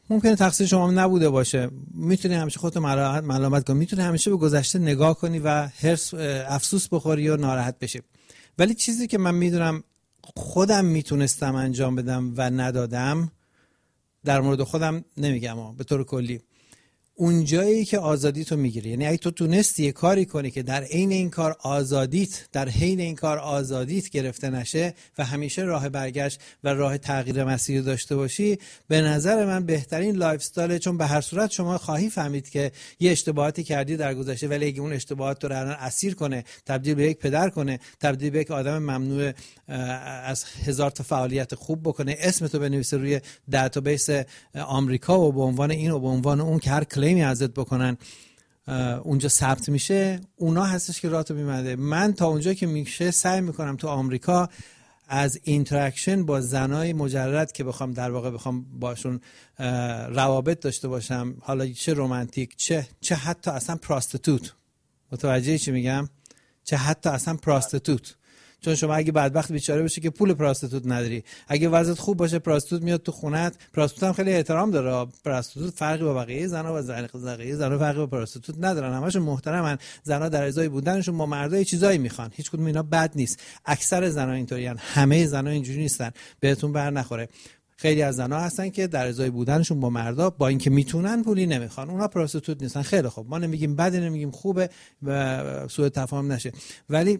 ممکنه تقصیر شما نبوده باشه، میتونی همیشه خودت ملامت کنی، میتونی همیشه به گذشته نگاه کنی و هرس افسوس بخوری و ناراحت بشی. ولی چیزی که من میدونم خودم میتونستم انجام بدم و ندادم، در مورد خودم نمیگم اما به طور کلی، اون جایی که آزادی تو میگیری، یعنی اگه تو تونستی یه کاری کنی که در عین این کار آزادیت در حین این کار آزادیت گرفته نشه و همیشه راه برگشت و راه تغییر مسیر داشته باشی، به نظر من بهترین لایف استایل. چون به هر صورت شما خواهی فهمید که یه اشتباهاتی کردی در گذشته، ولی اگه اون اشتباهات تو رو الان اسیر کنه، تبدیل به یک پدر کنه، تبدیل به یک آدم ممنوع از هزار تا فعالیت خوب بکنه، اسمتو بنویسه روی دیتابیس آمریکا و به عنوان این و به عنوان اون که هر کلیمی ازت بکنن اونجا ثبت میشه، اونا هستش که راهتو میبنده. من تا اونجا که میشه سعی میکنم تو آمریکا از اینتراکشن با زنای مجرد که بخوام در واقع بخوام باشون روابط داشته باشم، حالا چه رمانتیک چه چه حتی اصلا پراستیتوت، متوجه چی میگم؟ چه حتی اصلا پراستیتوت. چون شما اگه بدبخت بیچاره بشی که پول پراستیتوت نداری، اگه وضعیت خوب باشه پراستیتوت میاد تو خونت. پراستیتوت هم خیلی احترام داره، پراستیتوت فرقی با بقیه زنا و بقیه زنا فرقی با پراستیتوت ندارن، همشون محترمن. زنا در ازای بودنشون با مردای چیزایی میخوان، هیچ کدوم اینا بد نیست. اکثر زنا اینطوریان، همه زنا اینجوری نیستن، بهتون بر نخوره. خیلی از زنا هستن که در ازای بودنشون با مردا با اینکه میتونن پولی نمیخوان، اونا پراستیتوت نیستن. خیلی خوب، ما نمیگیم بده، نمیگیم خوبه و سوء تفاهم نشه، ولی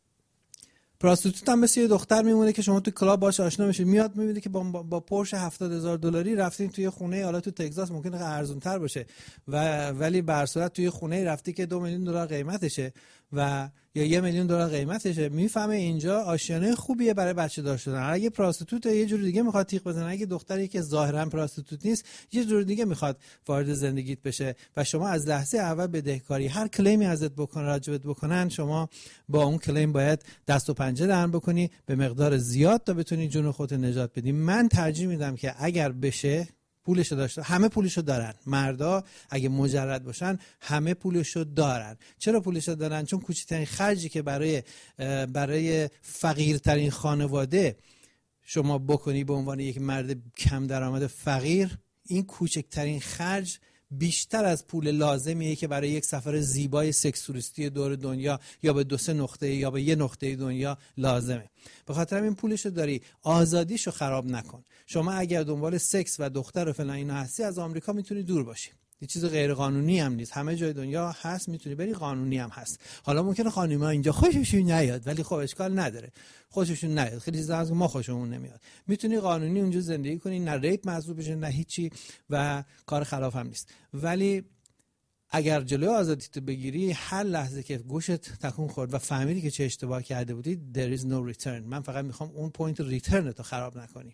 پراستیتوت هم مثل یه دختر میمونه که شما تو کلاب باش آشنا میشید، میاد میبینید که با با پورش هفتاد هزار دلاری رفتین توی خونه، حالا تو تگزاس ممکنه ارزون تر باشه و ولی به هر صورت توی خونه رفتی که دو میلیون دلار قیمتشه و یا یه میلیون دلار قیمتشه، میفهمه اینجا آشیانه خوبیه برای بچه دار شدن. اگه پراستیتوت یه جور دیگه میخواد تیغ بزنه، اگه دختری که ظاهرا پراستیتوت نیست یه جور دیگه میخواد وارد زندگیت بشه و شما از لحظه اول بدهکاری، هر کلیمی ازت بکنن راجبت بکنن، شما با اون کلیم باید دست و پنجه نرم بکنی به مقدار زیاد تا بتونی جون خودت نجات بدی. من ترجیح میدم که اگر بشه پولشو داشته، همه پولشو دارن، مردا اگه مجرد باشن همه پولشو دارن. چرا پولشو دارن؟ چون کوچکترین خرجی که برای برای فقیرترین خانواده شما بکنی به عنوان یک مرد کم درآمد فقیر، این کوچکترین خرج بیشتر از پول لازمیه که برای یک سفر زیبای سکس توریستی دور دنیا یا به دو سه نقطه یا به یه نقطه دنیا لازمه. به خاطر این پولشو داری، آزادیشو خراب نکن. شما اگر دنبال سکس و دختر و فلان اینا هستی، از آمریکا میتونی دور باشی. یه چیز غیر قانونی هم نیست، همه جای دنیا هست، میتونی بری، قانونی هم هست. حالا ممکنه خانم‌ها اینجا خوششون نیاد، ولی خب اشکال نداره، خوششون نیاد، خیلی چیزا از ما خوشمون نمیاد، میتونی قانونی اونجا زندگی کنی، نه ریپ محسوب بشه نه هیچی و کار خلاف هم نیست. ولی اگر جلوی آزادیت بگیری، هر لحظه که گوشت تکون خورد و فهمیدی که چه اشتباه کرده بودی، there is no return. من فقط میخوام اون پوینت ریترن تو خراب نکنی.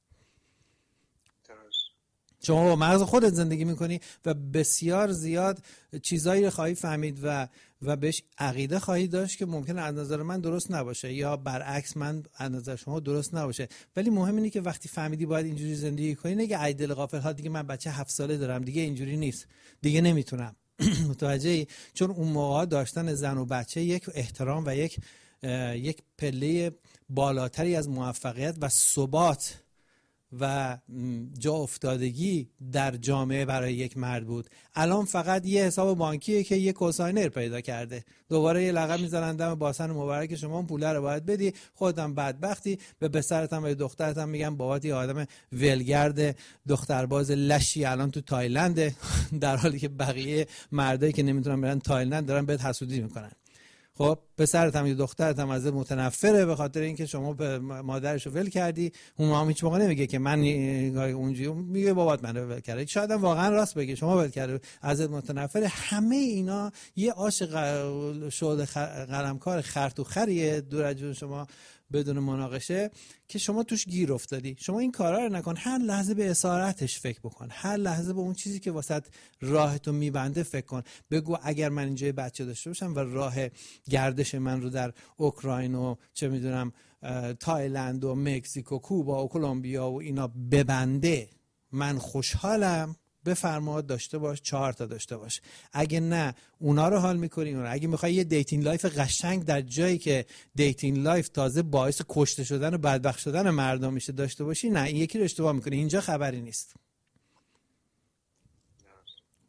شما با مغز خودت زندگی میکنی و بسیار زیاد چیزایی رو خواهی فهمید و و بهش عقیده خواهی داشت که ممکنه از نظر من درست نباشه یا برعکس من از نظر شما درست نباشه. ولی مهم اینه که وقتی فهمیدی باید اینجوری زندگی کنی، نگه ای دل غافل ها دیگه من بچه هفت ساله دارم، دیگه اینجوری نیست، دیگه نمیتونم. متوجهی؟ چون اون موقع داشتن زن و بچه یک احترام و یک یک پله بالاتری از موفقیت و ثبات و جا افتادگی در جامعه برای یک مرد بود. الان فقط یه حساب بانکیه که یه کوساینر پیدا کرده، دوباره یه لقب میزنن دم باسن مبارک شما اون پوله رو باید بدی، خودت بدبختی، به پسرت هم و دخترت هم میگن بابات یه آدم ولگرد دخترباز لشی الان تو تایلند، در حالی که بقیه مردایی که نمیتونن برن تایلند دارن بهت حسودی میکنن. خب پسرت هم یا دخترت هم ازت متنفره به خاطر اینکه شما به مادرش رو ول کردی. اون هم هیچ موقع نمیگه که من اونجوری، میگه بابات منو ول کرده. شاید هم واقعا راست بگه، شما ول کرده، ازت متنفره. همه اینا یه آش شعله قلمکار خرط و خریه دور از جون شما بدون مناقشه که شما توش گیر افتادی. شما این کارا رو نکن، هر لحظه به اسارتش فکر بکن، هر لحظه به اون چیزی که واسط راهتو میبنده فکر کن. بگو اگر من اینجا بچه داشته باشم و راه گردش من رو در اوکراین و چه میدونم تایلند و مکزیک و کوبا و کلمبیا و اینا ببنده، من خوشحالم، بفرما داشته باش، چهار تا داشته باش. اگه نه اونا رو حال میکنی، اونا اگه میخوای یه دیتینگ لایف قشنگ در جایی که دیتینگ لایف تازه باعث کشته شدن و بدبخت شدن مردم میشه داشته باشی، نه این یکی رو اشتباه میکنی، اینجا خبری نیست.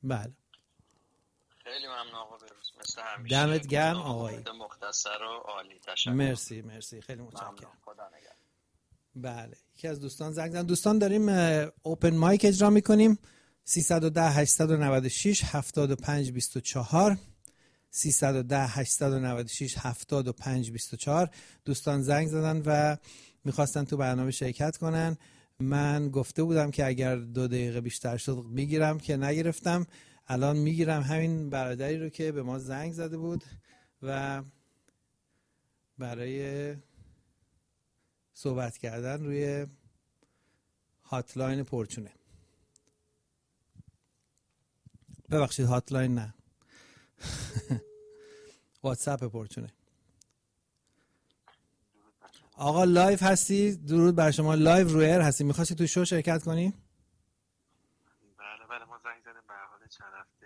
بله خیلی ممنون آقا بروز، مثل همیشه دمت گرم آقای مختصر و عالی. تشکر. مرسی مرسی خیلی متشکرم. خدا نگهدار. بله یکی از دوستان زنگ زدن. دوستان داریم اوپن مایک اجرا میکنیم. سیصد و ده هشتصد و نود و شش هفتاد و پنج بیست و چهار سیصد و ده هشتصد و نود و شش هفتاد و پنج بیست و چهار. دوستان زنگ زدن و میخواستن تو برنامه شرکت کنن. من گفته بودم که اگر دو دقیقه بیشتر شد میگیرم که نگرفتم. الان میگیرم همین برادری رو که به ما زنگ زده بود و برای صحبت کردن روی هاتلاین پرچونه. ببخشید هاتلاین نه واتساپ پرچونه. آقا لایف هستی؟ درود بر شما. لایف روی ایر هستی. میخواستی تو شو شرکت کنی؟ بله بله ما زنگ زدیم به حال چند هفته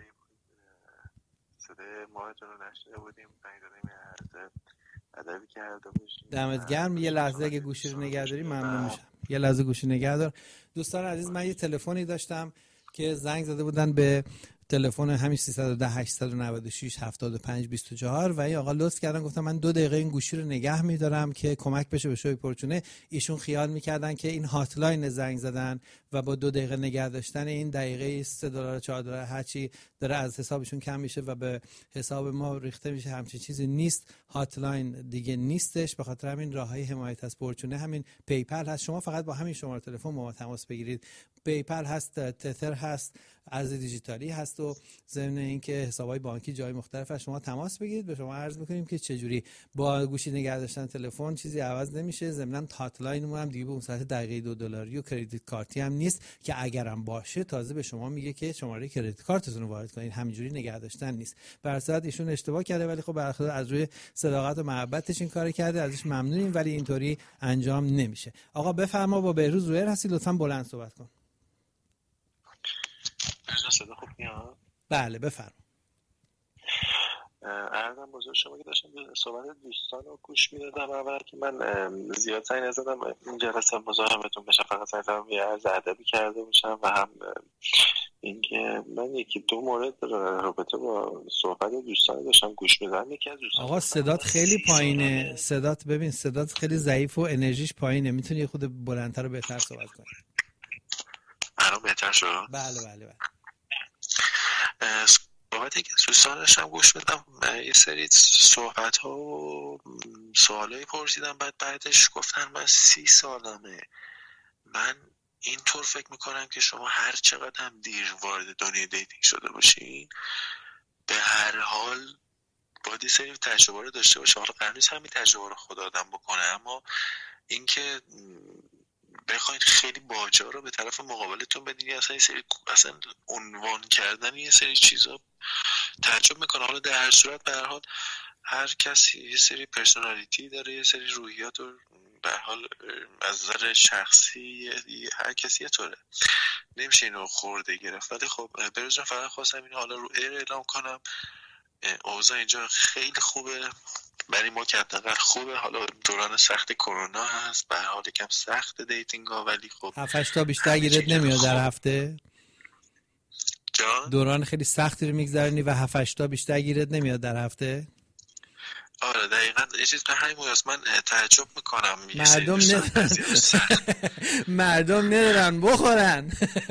صدای ماهتون رو نشنیده بودیم. زنگ زدیم یه ادبی کرده باشیم. دمت گرم. یه لحظه اگه گوشی رو نگه داری ممنون میشم. یه لحظه گوشی نگه دار. دوستان عزیز من یه تلفنی داشتم که زنگ زده بودن به تلفن همین سیصد و ده هشتصد و نود و شش هفتاد و پنج بیست و چهار و این آقا لطف کردن گفتن من دو دقیقه این گوشی رو نگه می‌دارم که کمک بشه به شوی پرچونه. ایشون خیال می‌کردن که این هاتلاین زنگ زدن و با دو دقیقه نگه داشتن این دقیقه سه دلار چهار دلار هرچی داره از حسابشون کم میشه و به حساب ما ریخته میشه. همچین چیزی نیست. هاتلاین دیگه نیستش. به خاطر همین راههای حمایت از پرچونه همین پیپل هست. شما فقط با همین شماره تلفن با ما تماس بگیرید. پیپل هست، تتر هست، ارز دیجیتالی هست و ضمن اینکه حساب‌های بانکی جای مختلف از شما تماس بگیرید. به شما عرض می‌کنیم که چجوری با گوشی نگه داشتن تلفن چیزی عوض نمیشه. ضمن هاتلاینمون هم دیگه به اون صورت دقیقه دو دلاری و کردیت کارتی هم نیست که اگرم باشه تازه به شما میگه که شماره کردیت کارتتون رو وارد کنید. همینجوری نگه داشتن نیست. به هر صورت ایشون اشتباه کرده ولی خب برخلاف از روی صداقت و محبتش این کارو کرده. ازش ممنونیم ولی اینطوری انجام نمیشه. آقا بفرما با بهروز رویر هستی. لطفاً بلند صحبت کن. صدا خوب میاد؟ بله بفرم. عرضم بزرگ شما که داشتم صحبت دوستان رو گوش میدادم. اول که من زیاد سعی نزدم این جلسه مزاحمتون بشم، فقط سعی زدم یه عرض ادبی کرده باشم و هم اینکه من یکی دو مورد رابطه با صحبت دوستان داشتم گوش میدادم. یکی از دوستان آقا صدات خیلی پایینه. صدات ببین صدات خیلی ضعیف و انرژیش پایینه. میتونی یه خود بلندتر و بهتر صحبت کنی؟ الان بهتر شد؟ بله بله بله. صحبتی که دوستان داشتم گوش بدم یه سری صحبت ها و سوال هایی پرسیدم، بعد بعدش گفتن من سی سالمه. من اینطور فکر میکنم که شما هر چقدر هم دیر وارد دنیای دیتینگ شده باشین به هر حال باید یه سری تجربه رو داشته باشه. حالا قرار نیست همین تجربه رو خود آدم بکنه، اما اینکه بخواید خیلی باجا رو به طرف مقابلتون بدین، اصلا یه سری اصلا عنوان کردن یه سری چیزا تعجب میکنه. حالا در هر صورت به هر حال هر کسی یه سری پرسونالیتی داره، یه سری روحیات و به هر حال از نظر شخصی هر کسی یه طوره، نمیشه اینو خورده گرفت. ولی خب بروز فقط خواستم اینو حالا رو ایر اعلام کنم. اوضاع اینجا خیلی خوبه برای ما که حداقل خوبه. حالا دوران سخت کرونا هست، به هر حال یکم سخت دیتینگ ها، ولی خب هفت هشت تا بیشتر گیرت نمیاد در هفته؟ جان؟ دوران خیلی سختی رو میگذرونی و هفت هشت تا بیشتر گیرت نمیاد در هفته؟ آره دقیقاً. یه چیز به همین موضوع من تعجب میکنم. مردم ندارن مردم ندارن بخورن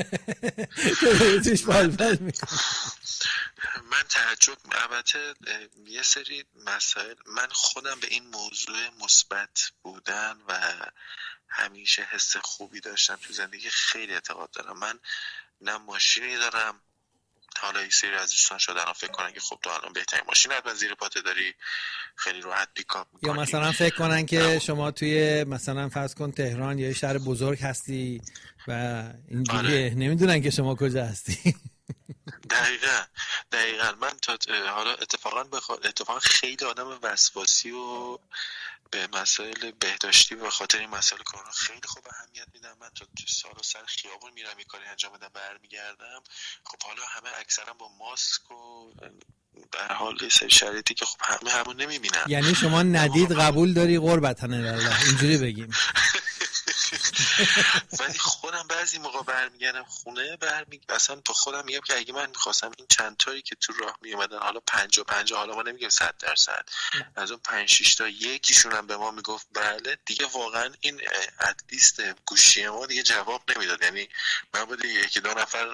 توش بالبال میکنن. من تعجب البته یه سری مسائل، من خودم به این موضوع مثبت بودن و همیشه حس خوبی داشتم تو زندگی خیلی اعتقاد دارم. من نه ماشینی دارم، حالا یک سری از دوستان شدن فکر کنن که خب تو الان بهترین ماشین حتما زیر پاته داری، خیلی راحت پیکاپ میکنی، یا مثلا فکر کنن که شما توی مثلا فرض کن تهران یا شهر بزرگ هستی و اینجوریه. آره. نمیدونن که شما کجا هستی. دقیقا دقیقا من تا حالا اتفاقا بخوا... اتفاقا خیلی آدم وسواسی و به مسائل بهداشتی و خاطر این مسائل کرونا خیلی خوب اهمیت میدم. من تا سال و سر خیابون میرم این کاری انجام بدم برمیگردم، خب حالا همه اکثرا با ماسک و در حال یه سری شرایطی که خب همه همون نمیبینن. یعنی شما ندید قبول داری قربتن الله اینجوری بگیم؟ ولی خودم بعضی موقع برمیگردم خونه برمی اصلا تو خودم میگم که اگه من میخواستم این چند تایی که تو راه میومدن، حالا پنجاه پنجاه، حالا ما نمیگیم صد درصد، از اون پنج شش تا یکیشون هم به ما میگفت بله، دیگه واقعا این اتلیست گوشی ما دیگه جواب نمیداد. یعنی من بود یکی دو نفر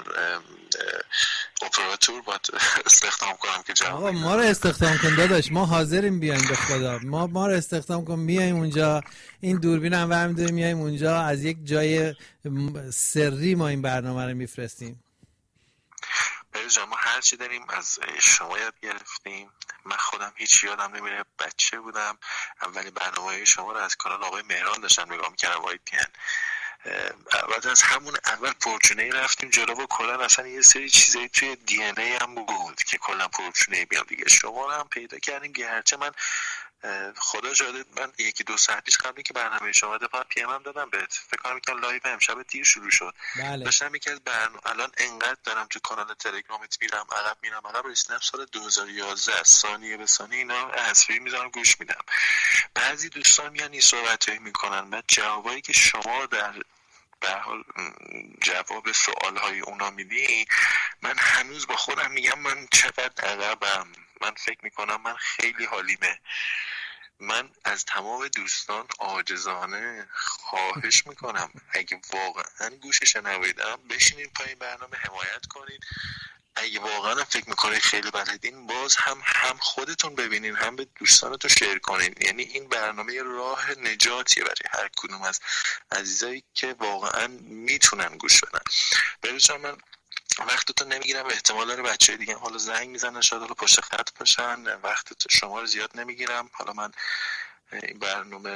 اپراتور باید استخدام کنم که جواب آقا ما رو استخدام کن داداش، ما حاضریم بیایم به خدا، ما ما رو استخدام کن میایم اونجا، این دوربین هم برمی داریم میایم اونجا، از یک جای سری ما این برنامه رو میفرستیم. بله ما هر چی داریم از شما یاد گرفتیم. من خودم هیچ یادم نمیره، بچه بودم اولین برنامه شما رو از کانال آقای مهران داشتم نگاه میکردم، وای پی ان. بعد از همون اول پرچونه رفتیم جلو و کلا اصلا یه سری چیزایی توی دی ان ای هم بود که کلا پرچونه بیام دیگه. شما رو هم پیدا کردیم که هرچه من خدا شاهده من یکی دو ساعت پیش قبلی که برنامه شما دفعه پی ام هم دادم بهت، فکر کنم که لایو امشب دیر شروع شد. بله. داشتم یکی از برنامه الان انقدر دارم تو کانال تلگرامت میرم عقب میرم عقب، رسیدم سال دو هزار و یازده از ثانیه به ثانیه اینا حذفی میذارم گوش میدم. بعضی دوستان میان این صحبتایی میکنن، بعد جوابایی که شما در به حال جواب سوالهای اونا میدی، من هنوز با خودم میگم من چقدر عقبم. من فکر میکنم من خیلی حالیمه. من از تمام دوستان عاجزانه خواهش میکنم اگه واقعا گوشش نویدم بشینید پای برنامه حمایت کنید. اگه واقعا فکر میکنید خیلی بلدین، باز هم هم خودتون ببینین هم به دوستانتون شیر کنین. یعنی این برنامه راه نجاتیه برای هر کدوم از عزیزایی که واقعا میتونن گوش بدن. ببینید من وقتتون نمیگیرم، احتمال داره بچه‌های دیگه حالا زنگ میزنن شاید حالا پشت خط باشن، وقت شما رو زیاد نمیگیرم. حالا من این برنامه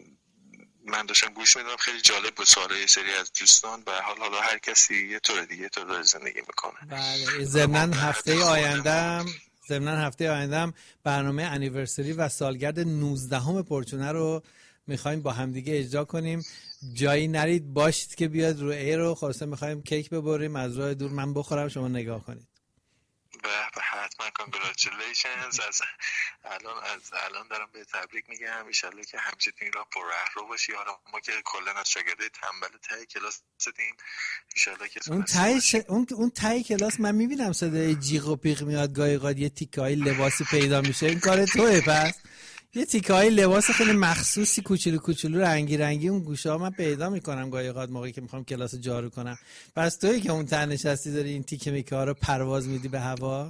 من داشتم گوش میدم، خیلی جالب بود سوالای یه سری از دوستان. به حال حالا هر کسی یه طور دیگه طور داره زندگی میکنه. بله ضمن هفته آیندهم ضمن هفته آیندهم برنامه انیورسری و سالگرد نوزدهم پرچونه رو میخوایم با همدیگه اجرا کنیم. جایی نرید باشید که بیاد رو ایر رو خلاصه میخوایم کیک ببریم از راه دور، من بخورم شما نگاه کنید. به به حتما کانگرچولیشنز. از الان از الان دارم به تبریک میگم، ان شاءالله که همیشه این راه پر رو باشی. حالا ما که کلا از شاگردای تنبل ته کلاس هستیم، ان شاءالله که اون تای ش... اون اون تای کلاس من میبینم صدای جیغ و پیغ میاد، گاهی اوقات یه تیکای لباسی پیدا میشه. این کار توئه؟ پس یه تیکای لباس خیلی مخصوصی کوچولو کوچولو رنگی رنگی اون گوشه‌ها من پیدا میکنم گاهی اوقات موقعی که میخوام کلاس جارو کنم. پس تویی که اون تن نشستی داری این تیکه میکه ها رو پرواز میدی به هوا.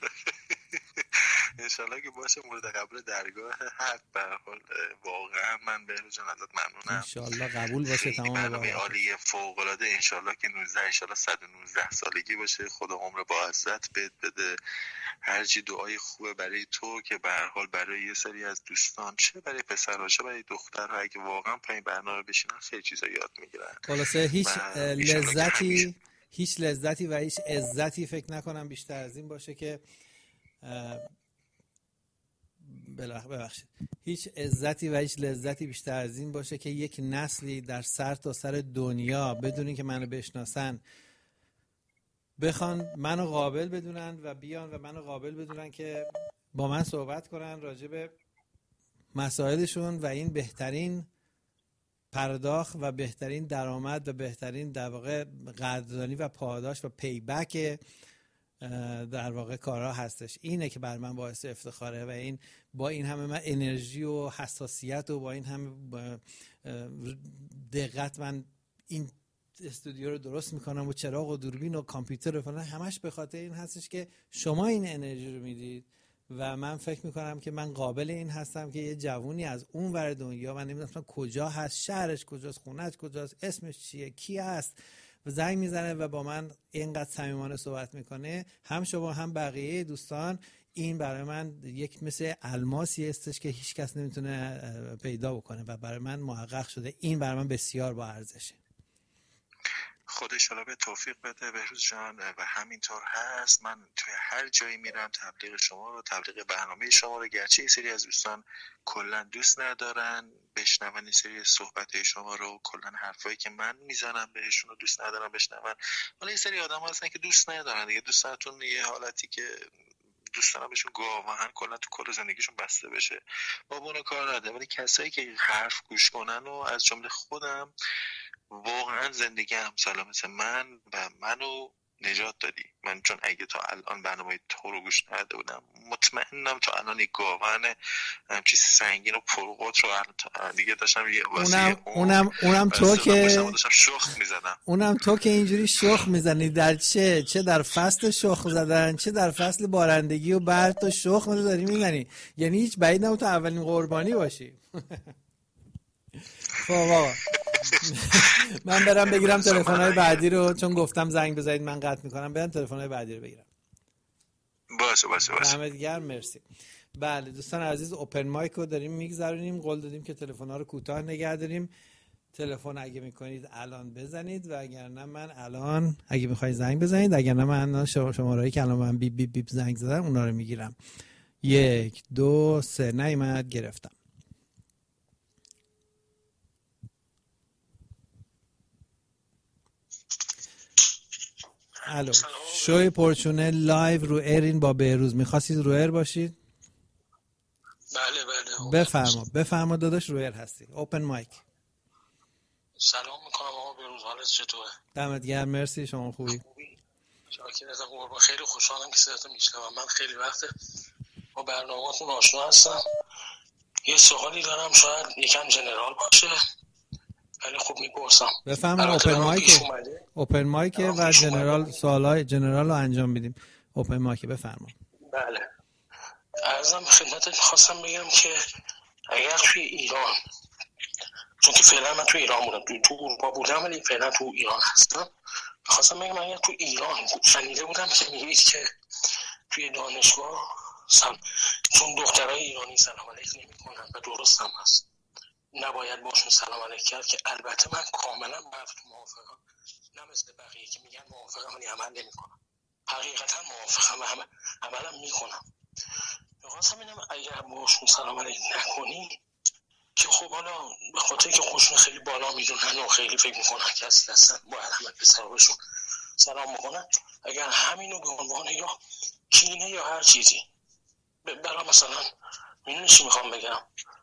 انشالله که باشه مورد قبول درگاه حق. به حال واقعا من بهروز جان ازت ممنونم. انشالله قبول باشه تمام. برنامه عالی فوق العاده. انشالله که نوزده انشالله صد و نوزده سالگی باشه. خدا عمر با عزت بهت بده. هرچی دعای خوبه برای تو که به هر حال برای یه سری از دوستان، چه برای پسرها چه برای دخترها، اگه واقعا پای برنامه بشینن خیلی چیزا یاد میگیرن. خلاصه هیچ لذتی هیچ لذتی و هیچ عزتی فکر نکنم بیشتر از این باشه که ببخشید هیچ عزتی و هیچ لذتی بیشتر از این باشه که یک نسلی در سر تا سر دنیا بدون اینکه منو بشناسن بخوان منو قابل بدونن و بیان و منو قابل بدونن که با من صحبت کنن راجع به مسائلشون و این بهترین پرداخت و بهترین درآمد و بهترین در واقع قدردانی و پاداش و پیبک در واقع کارها هستش. اینه که بر من باعث افتخاره و این با این همه من انرژی و حساسیت و با این همه دقت من این استودیو رو درست میکنم و چراغ و دوربین و کامپیوتر و فلان، همش به خاطر این هستش که شما این انرژی رو میدید و من فکر میکنم که من قابل این هستم که یه جوونی از اون ور دنیا، من نمیدونم کجا هست، شهرش کجاست، خونه‌اش کجاست، اسمش چیه، کی هست، و زنگ میزنه و با من اینقدر صمیمانه صحبت میکنه، هم شما هم بقیه دوستان، این برای من یک مثل الماسی هستش که هیچ کس نمیتونه پیدا بکنه و برای من محقق شده. این برای من بسیار با ارزشه. خدا انشالله به توفیق بده بهروز جان و همینطور هست. من توی هر جایی میرم تبلیغ شما رو، تبلیغ برنامه شما رو، گرچه یه سری از دوستان کلا دوست ندارن بشنون این سری صحبت شما رو، کلا حرفایی که من میزنم بهشون رو دوست ندارن بشنون، ولی یه سری آدم هستن که دوست ندارن دیگه. دوستاتون یه حالتی که دوست دارم بهشون گاهن کلا تو کل زندگیشون بسته بشه. با اون کار نداره، ولی کسایی که حرف گوش کنن و از جمله خودم واقعا زندگی همسال مثل من و منو نجات دادی. من چون اگه تا الان برنامه تو رو گوش نداده بودم مطمئنم تا الان یک گاون چیز سنگین و پرقدر رو دیگه داشتم اونم اونم اونم تو که داشتم شخ میزدم. اونم تو که اینجوری شخ میزنی در چه چه در فصل شخ زدن چه در فصل بارندگی و برد تو شخ داری میزنی، یعنی هیچ بعید نبود تو اولین قربانی باشی. خب آقا من برم بگیرم تلفن‌های بعدی رو، چون گفتم زنگ بزنید من قطع میکنم، برم تلفن‌های بعدی رو بگیرم. باشه باشه باشه. دمت گرم، مرسی. بله دوستان عزیز، اوپن مایک رو داریم میگذرونیم، قول دادیم که تلفن‌ها رو کوتاه نگه داریم. تلفن اگه میکنید الان بزنید و اگر نه من الان اگه میخواید زنگ بزنید، اگر نه من شمارهایی که الان من بیپ بیپ بیپ زنگ زدم اونا رو میگیرم. یک دو سه نیامد، گرفتم. الو، شوی پرچونه لایو رو ایرین با بهروز. میخواستید رو ایر باشید؟ بله بله. بفرما بفرما داداش، رو ایر هستی. اوپن مایک. سلام میکنم آقا بهروز، حالت چطوره؟ دمت گرم، مرسی. شما خوبی؟ شاکرم قربان، خیلی خوشحالم که صداتو میشنوم. من خیلی وقت با برنامه‌تون آشنا هستم. یه سوالی دارم، شاید یکم جنرال باشه ولی خوب میپرسم. بفرما. اوپن مایک اوپن مایک و جنرال سوالای جنرال رو انجام میدیم. اوپن مایک، بفرما. بله. عرضم خدمتت خواستم بگم که اگر توی ایران، چون که فعلا من توی ایران بودم، تو, تو اروپا بودم ولی فعلا تو ایران هستم، خواستم بگم اگر تو ایران شنیده بودم که میگید که توی دانشگاه سم... چون دخترای ایرانی سلام علیک نمی کنن و درست هم هست، نباید باشون سلام علیک کرد، که البته من کاملا موافقم، نه مثل بقیه که میگن موافقم ولی عمل نمی کنم. حقیقتا موافقم و هم عملم میکنم. میخواستم بگم اگر باشون سلام علیک نکنی که خب حالا به خاطر که خودشون خیلی بالا میدونن و خیلی فکر میکنن که اصلا هستن باید همه پسرابشون سلام میکنن، اگر همینو به عنوان یا کینه یا هر چیزی برای مثلا میدونی چی میخوام بگم،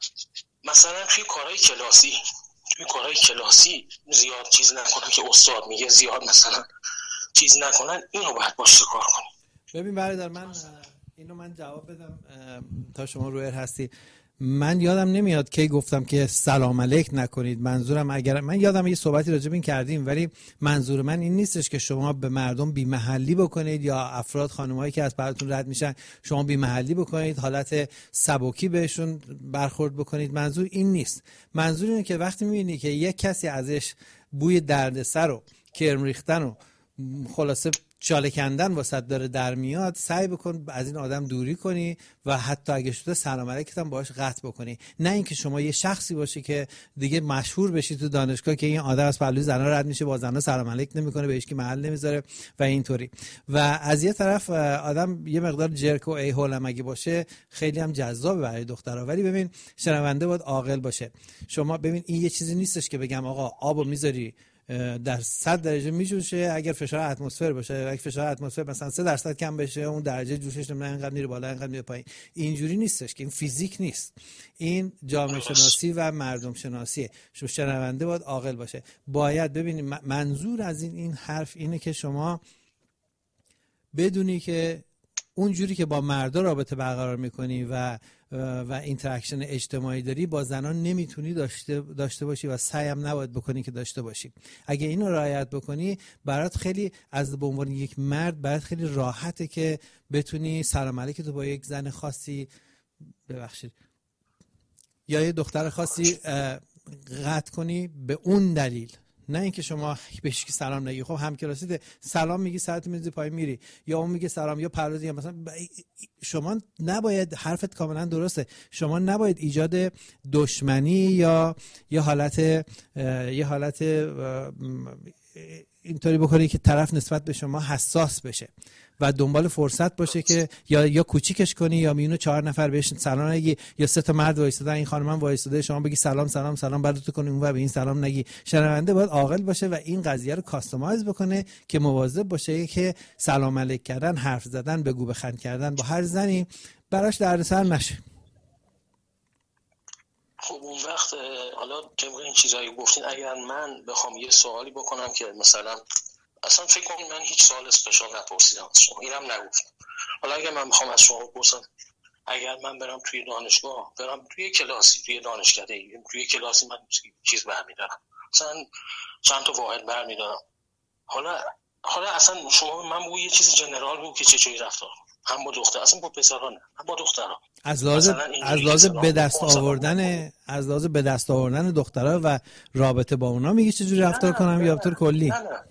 مثلا توی کارهای کلاسی توی کارهای کلاسی زیاد چیز نکنن که استاد میگه زیاد مثلا چیز نکنن، اینو باید باش کار کنی. ببین برادر، من اینو من جواب بدم تا شما رویر هستی. من یادم نمیاد کی گفتم که سلام علیک نکنید. منظورم اگر من یادم یه صحبتی راجع به این کردیم، ولی منظور من این نیستش که شما به مردم بی محلی بکنید یا افراد خانمایی که از براتون رد میشن شما بی محلی بکنید، حالت سبکی بهشون برخورد بکنید. منظور این نیست. منظور اینه که وقتی میبینی که یک کسی ازش بوی دردسر و کرم ریختن و خلاصه چاله کندن واسط داره در میاد، سعی بکن از این آدم دوری کنی و حتی اگه شده سلام علیکت هم باهاش قطع بکنی. نه اینکه شما یه شخصی باشی که دیگه مشهور بشی تو دانشگاه که این آدم از پهلوی زنا رد میشه با زنا سلام علیک نمیکنه، بهش که محل نمیذاره و اینطوری. و از یه طرف آدم یه مقدار جرک و ای هول هم اگه باشه خیلی هم جذابه برای دخترها، ولی ببین شنونده باید عاقل باشه. شما ببین این یه چیزی نیستش که بگم آقا آبو میذاری در صد درجه میجوشه، اگر فشار اتمسفر باشه، اگر فشار اتمسفر مثلا سه درصد کم بشه اون درجه جوشش نمیدونم اینقدر میره بالا اینقدر میره پایین. اینجوری نیستش که این فیزیک نیست، این جامعه شناسی و مردم شناسیه. شما شنونده باید عاقل باشه. باید ببینید منظور از این این حرف اینه که شما بدونی که اونجوری که با مردا رابطه برقرار میکنی و و اینتراکشن اجتماعی داری با زنان نمیتونی داشته داشته باشی و سعی هم نباید بکنی که داشته باشی. اگه اینو رعایت بکنی برات خیلی از به عنوان یک مرد برات خیلی راحته که بتونی سلام علیک تو با یک زن خاصی ببخشید یا یه دختر خاصی قطع کنی به اون دلیل، نه اینکه شما بهش که سلام نگی. خب همکلاسیت سلام میگی ساعت میذاری پای میری، یا اون میگه سلام یا پرودی، مثلا شما نباید، حرفت کاملا درسته، شما نباید ایجاد دشمنی یا یه حالت یه حالت اینطوری بکنی که طرف نسبت به شما حساس بشه و دنبال فرصت باشه که یا یا کوچیکش کنی یا میونو چهار نفر بهش سلام نگی، یا سه تا مرد وایسادن این خانمم وایساده شما بگی سلام سلام سلام بعد تو کنی اون و به این سلام نگی. شنونده باید عاقل باشه و این قضیه رو کاستماایز بکنه که مواظب باشه که سلام علیک کردن، حرف زدن، بگو بخند کردن با هر زنی براش دردسر نشه. خب اون وقت حالا طبق این چیزایی گفتین اگر من بخوام یه سوالی بکنم که مثلا اصلا فکر کنم من هیچ سوال اسپشیال نپرسیدم از شما، اینم نگفتم. حالا اگر من بخوام از شما بپرسم اگر من برم توی دانشگاه، برم توی کلاسی، توی دانشکده، توی کلاسی من چیز برمیدارم، مثلا چند تا واحد برمیدارم، حالا حالا اصلا شما من بگو یه چیز جنرال بگو که چه جوری رفتار هم با دختر، اصلا با پسرا نه، هم با دخترا، از لحاظ از لحاظ به دست آوردن از لحاظ به دست آوردن دخترها و رابطه با اونا میگی چه جوری رفتار کنم یا طور کلی؟ نه نه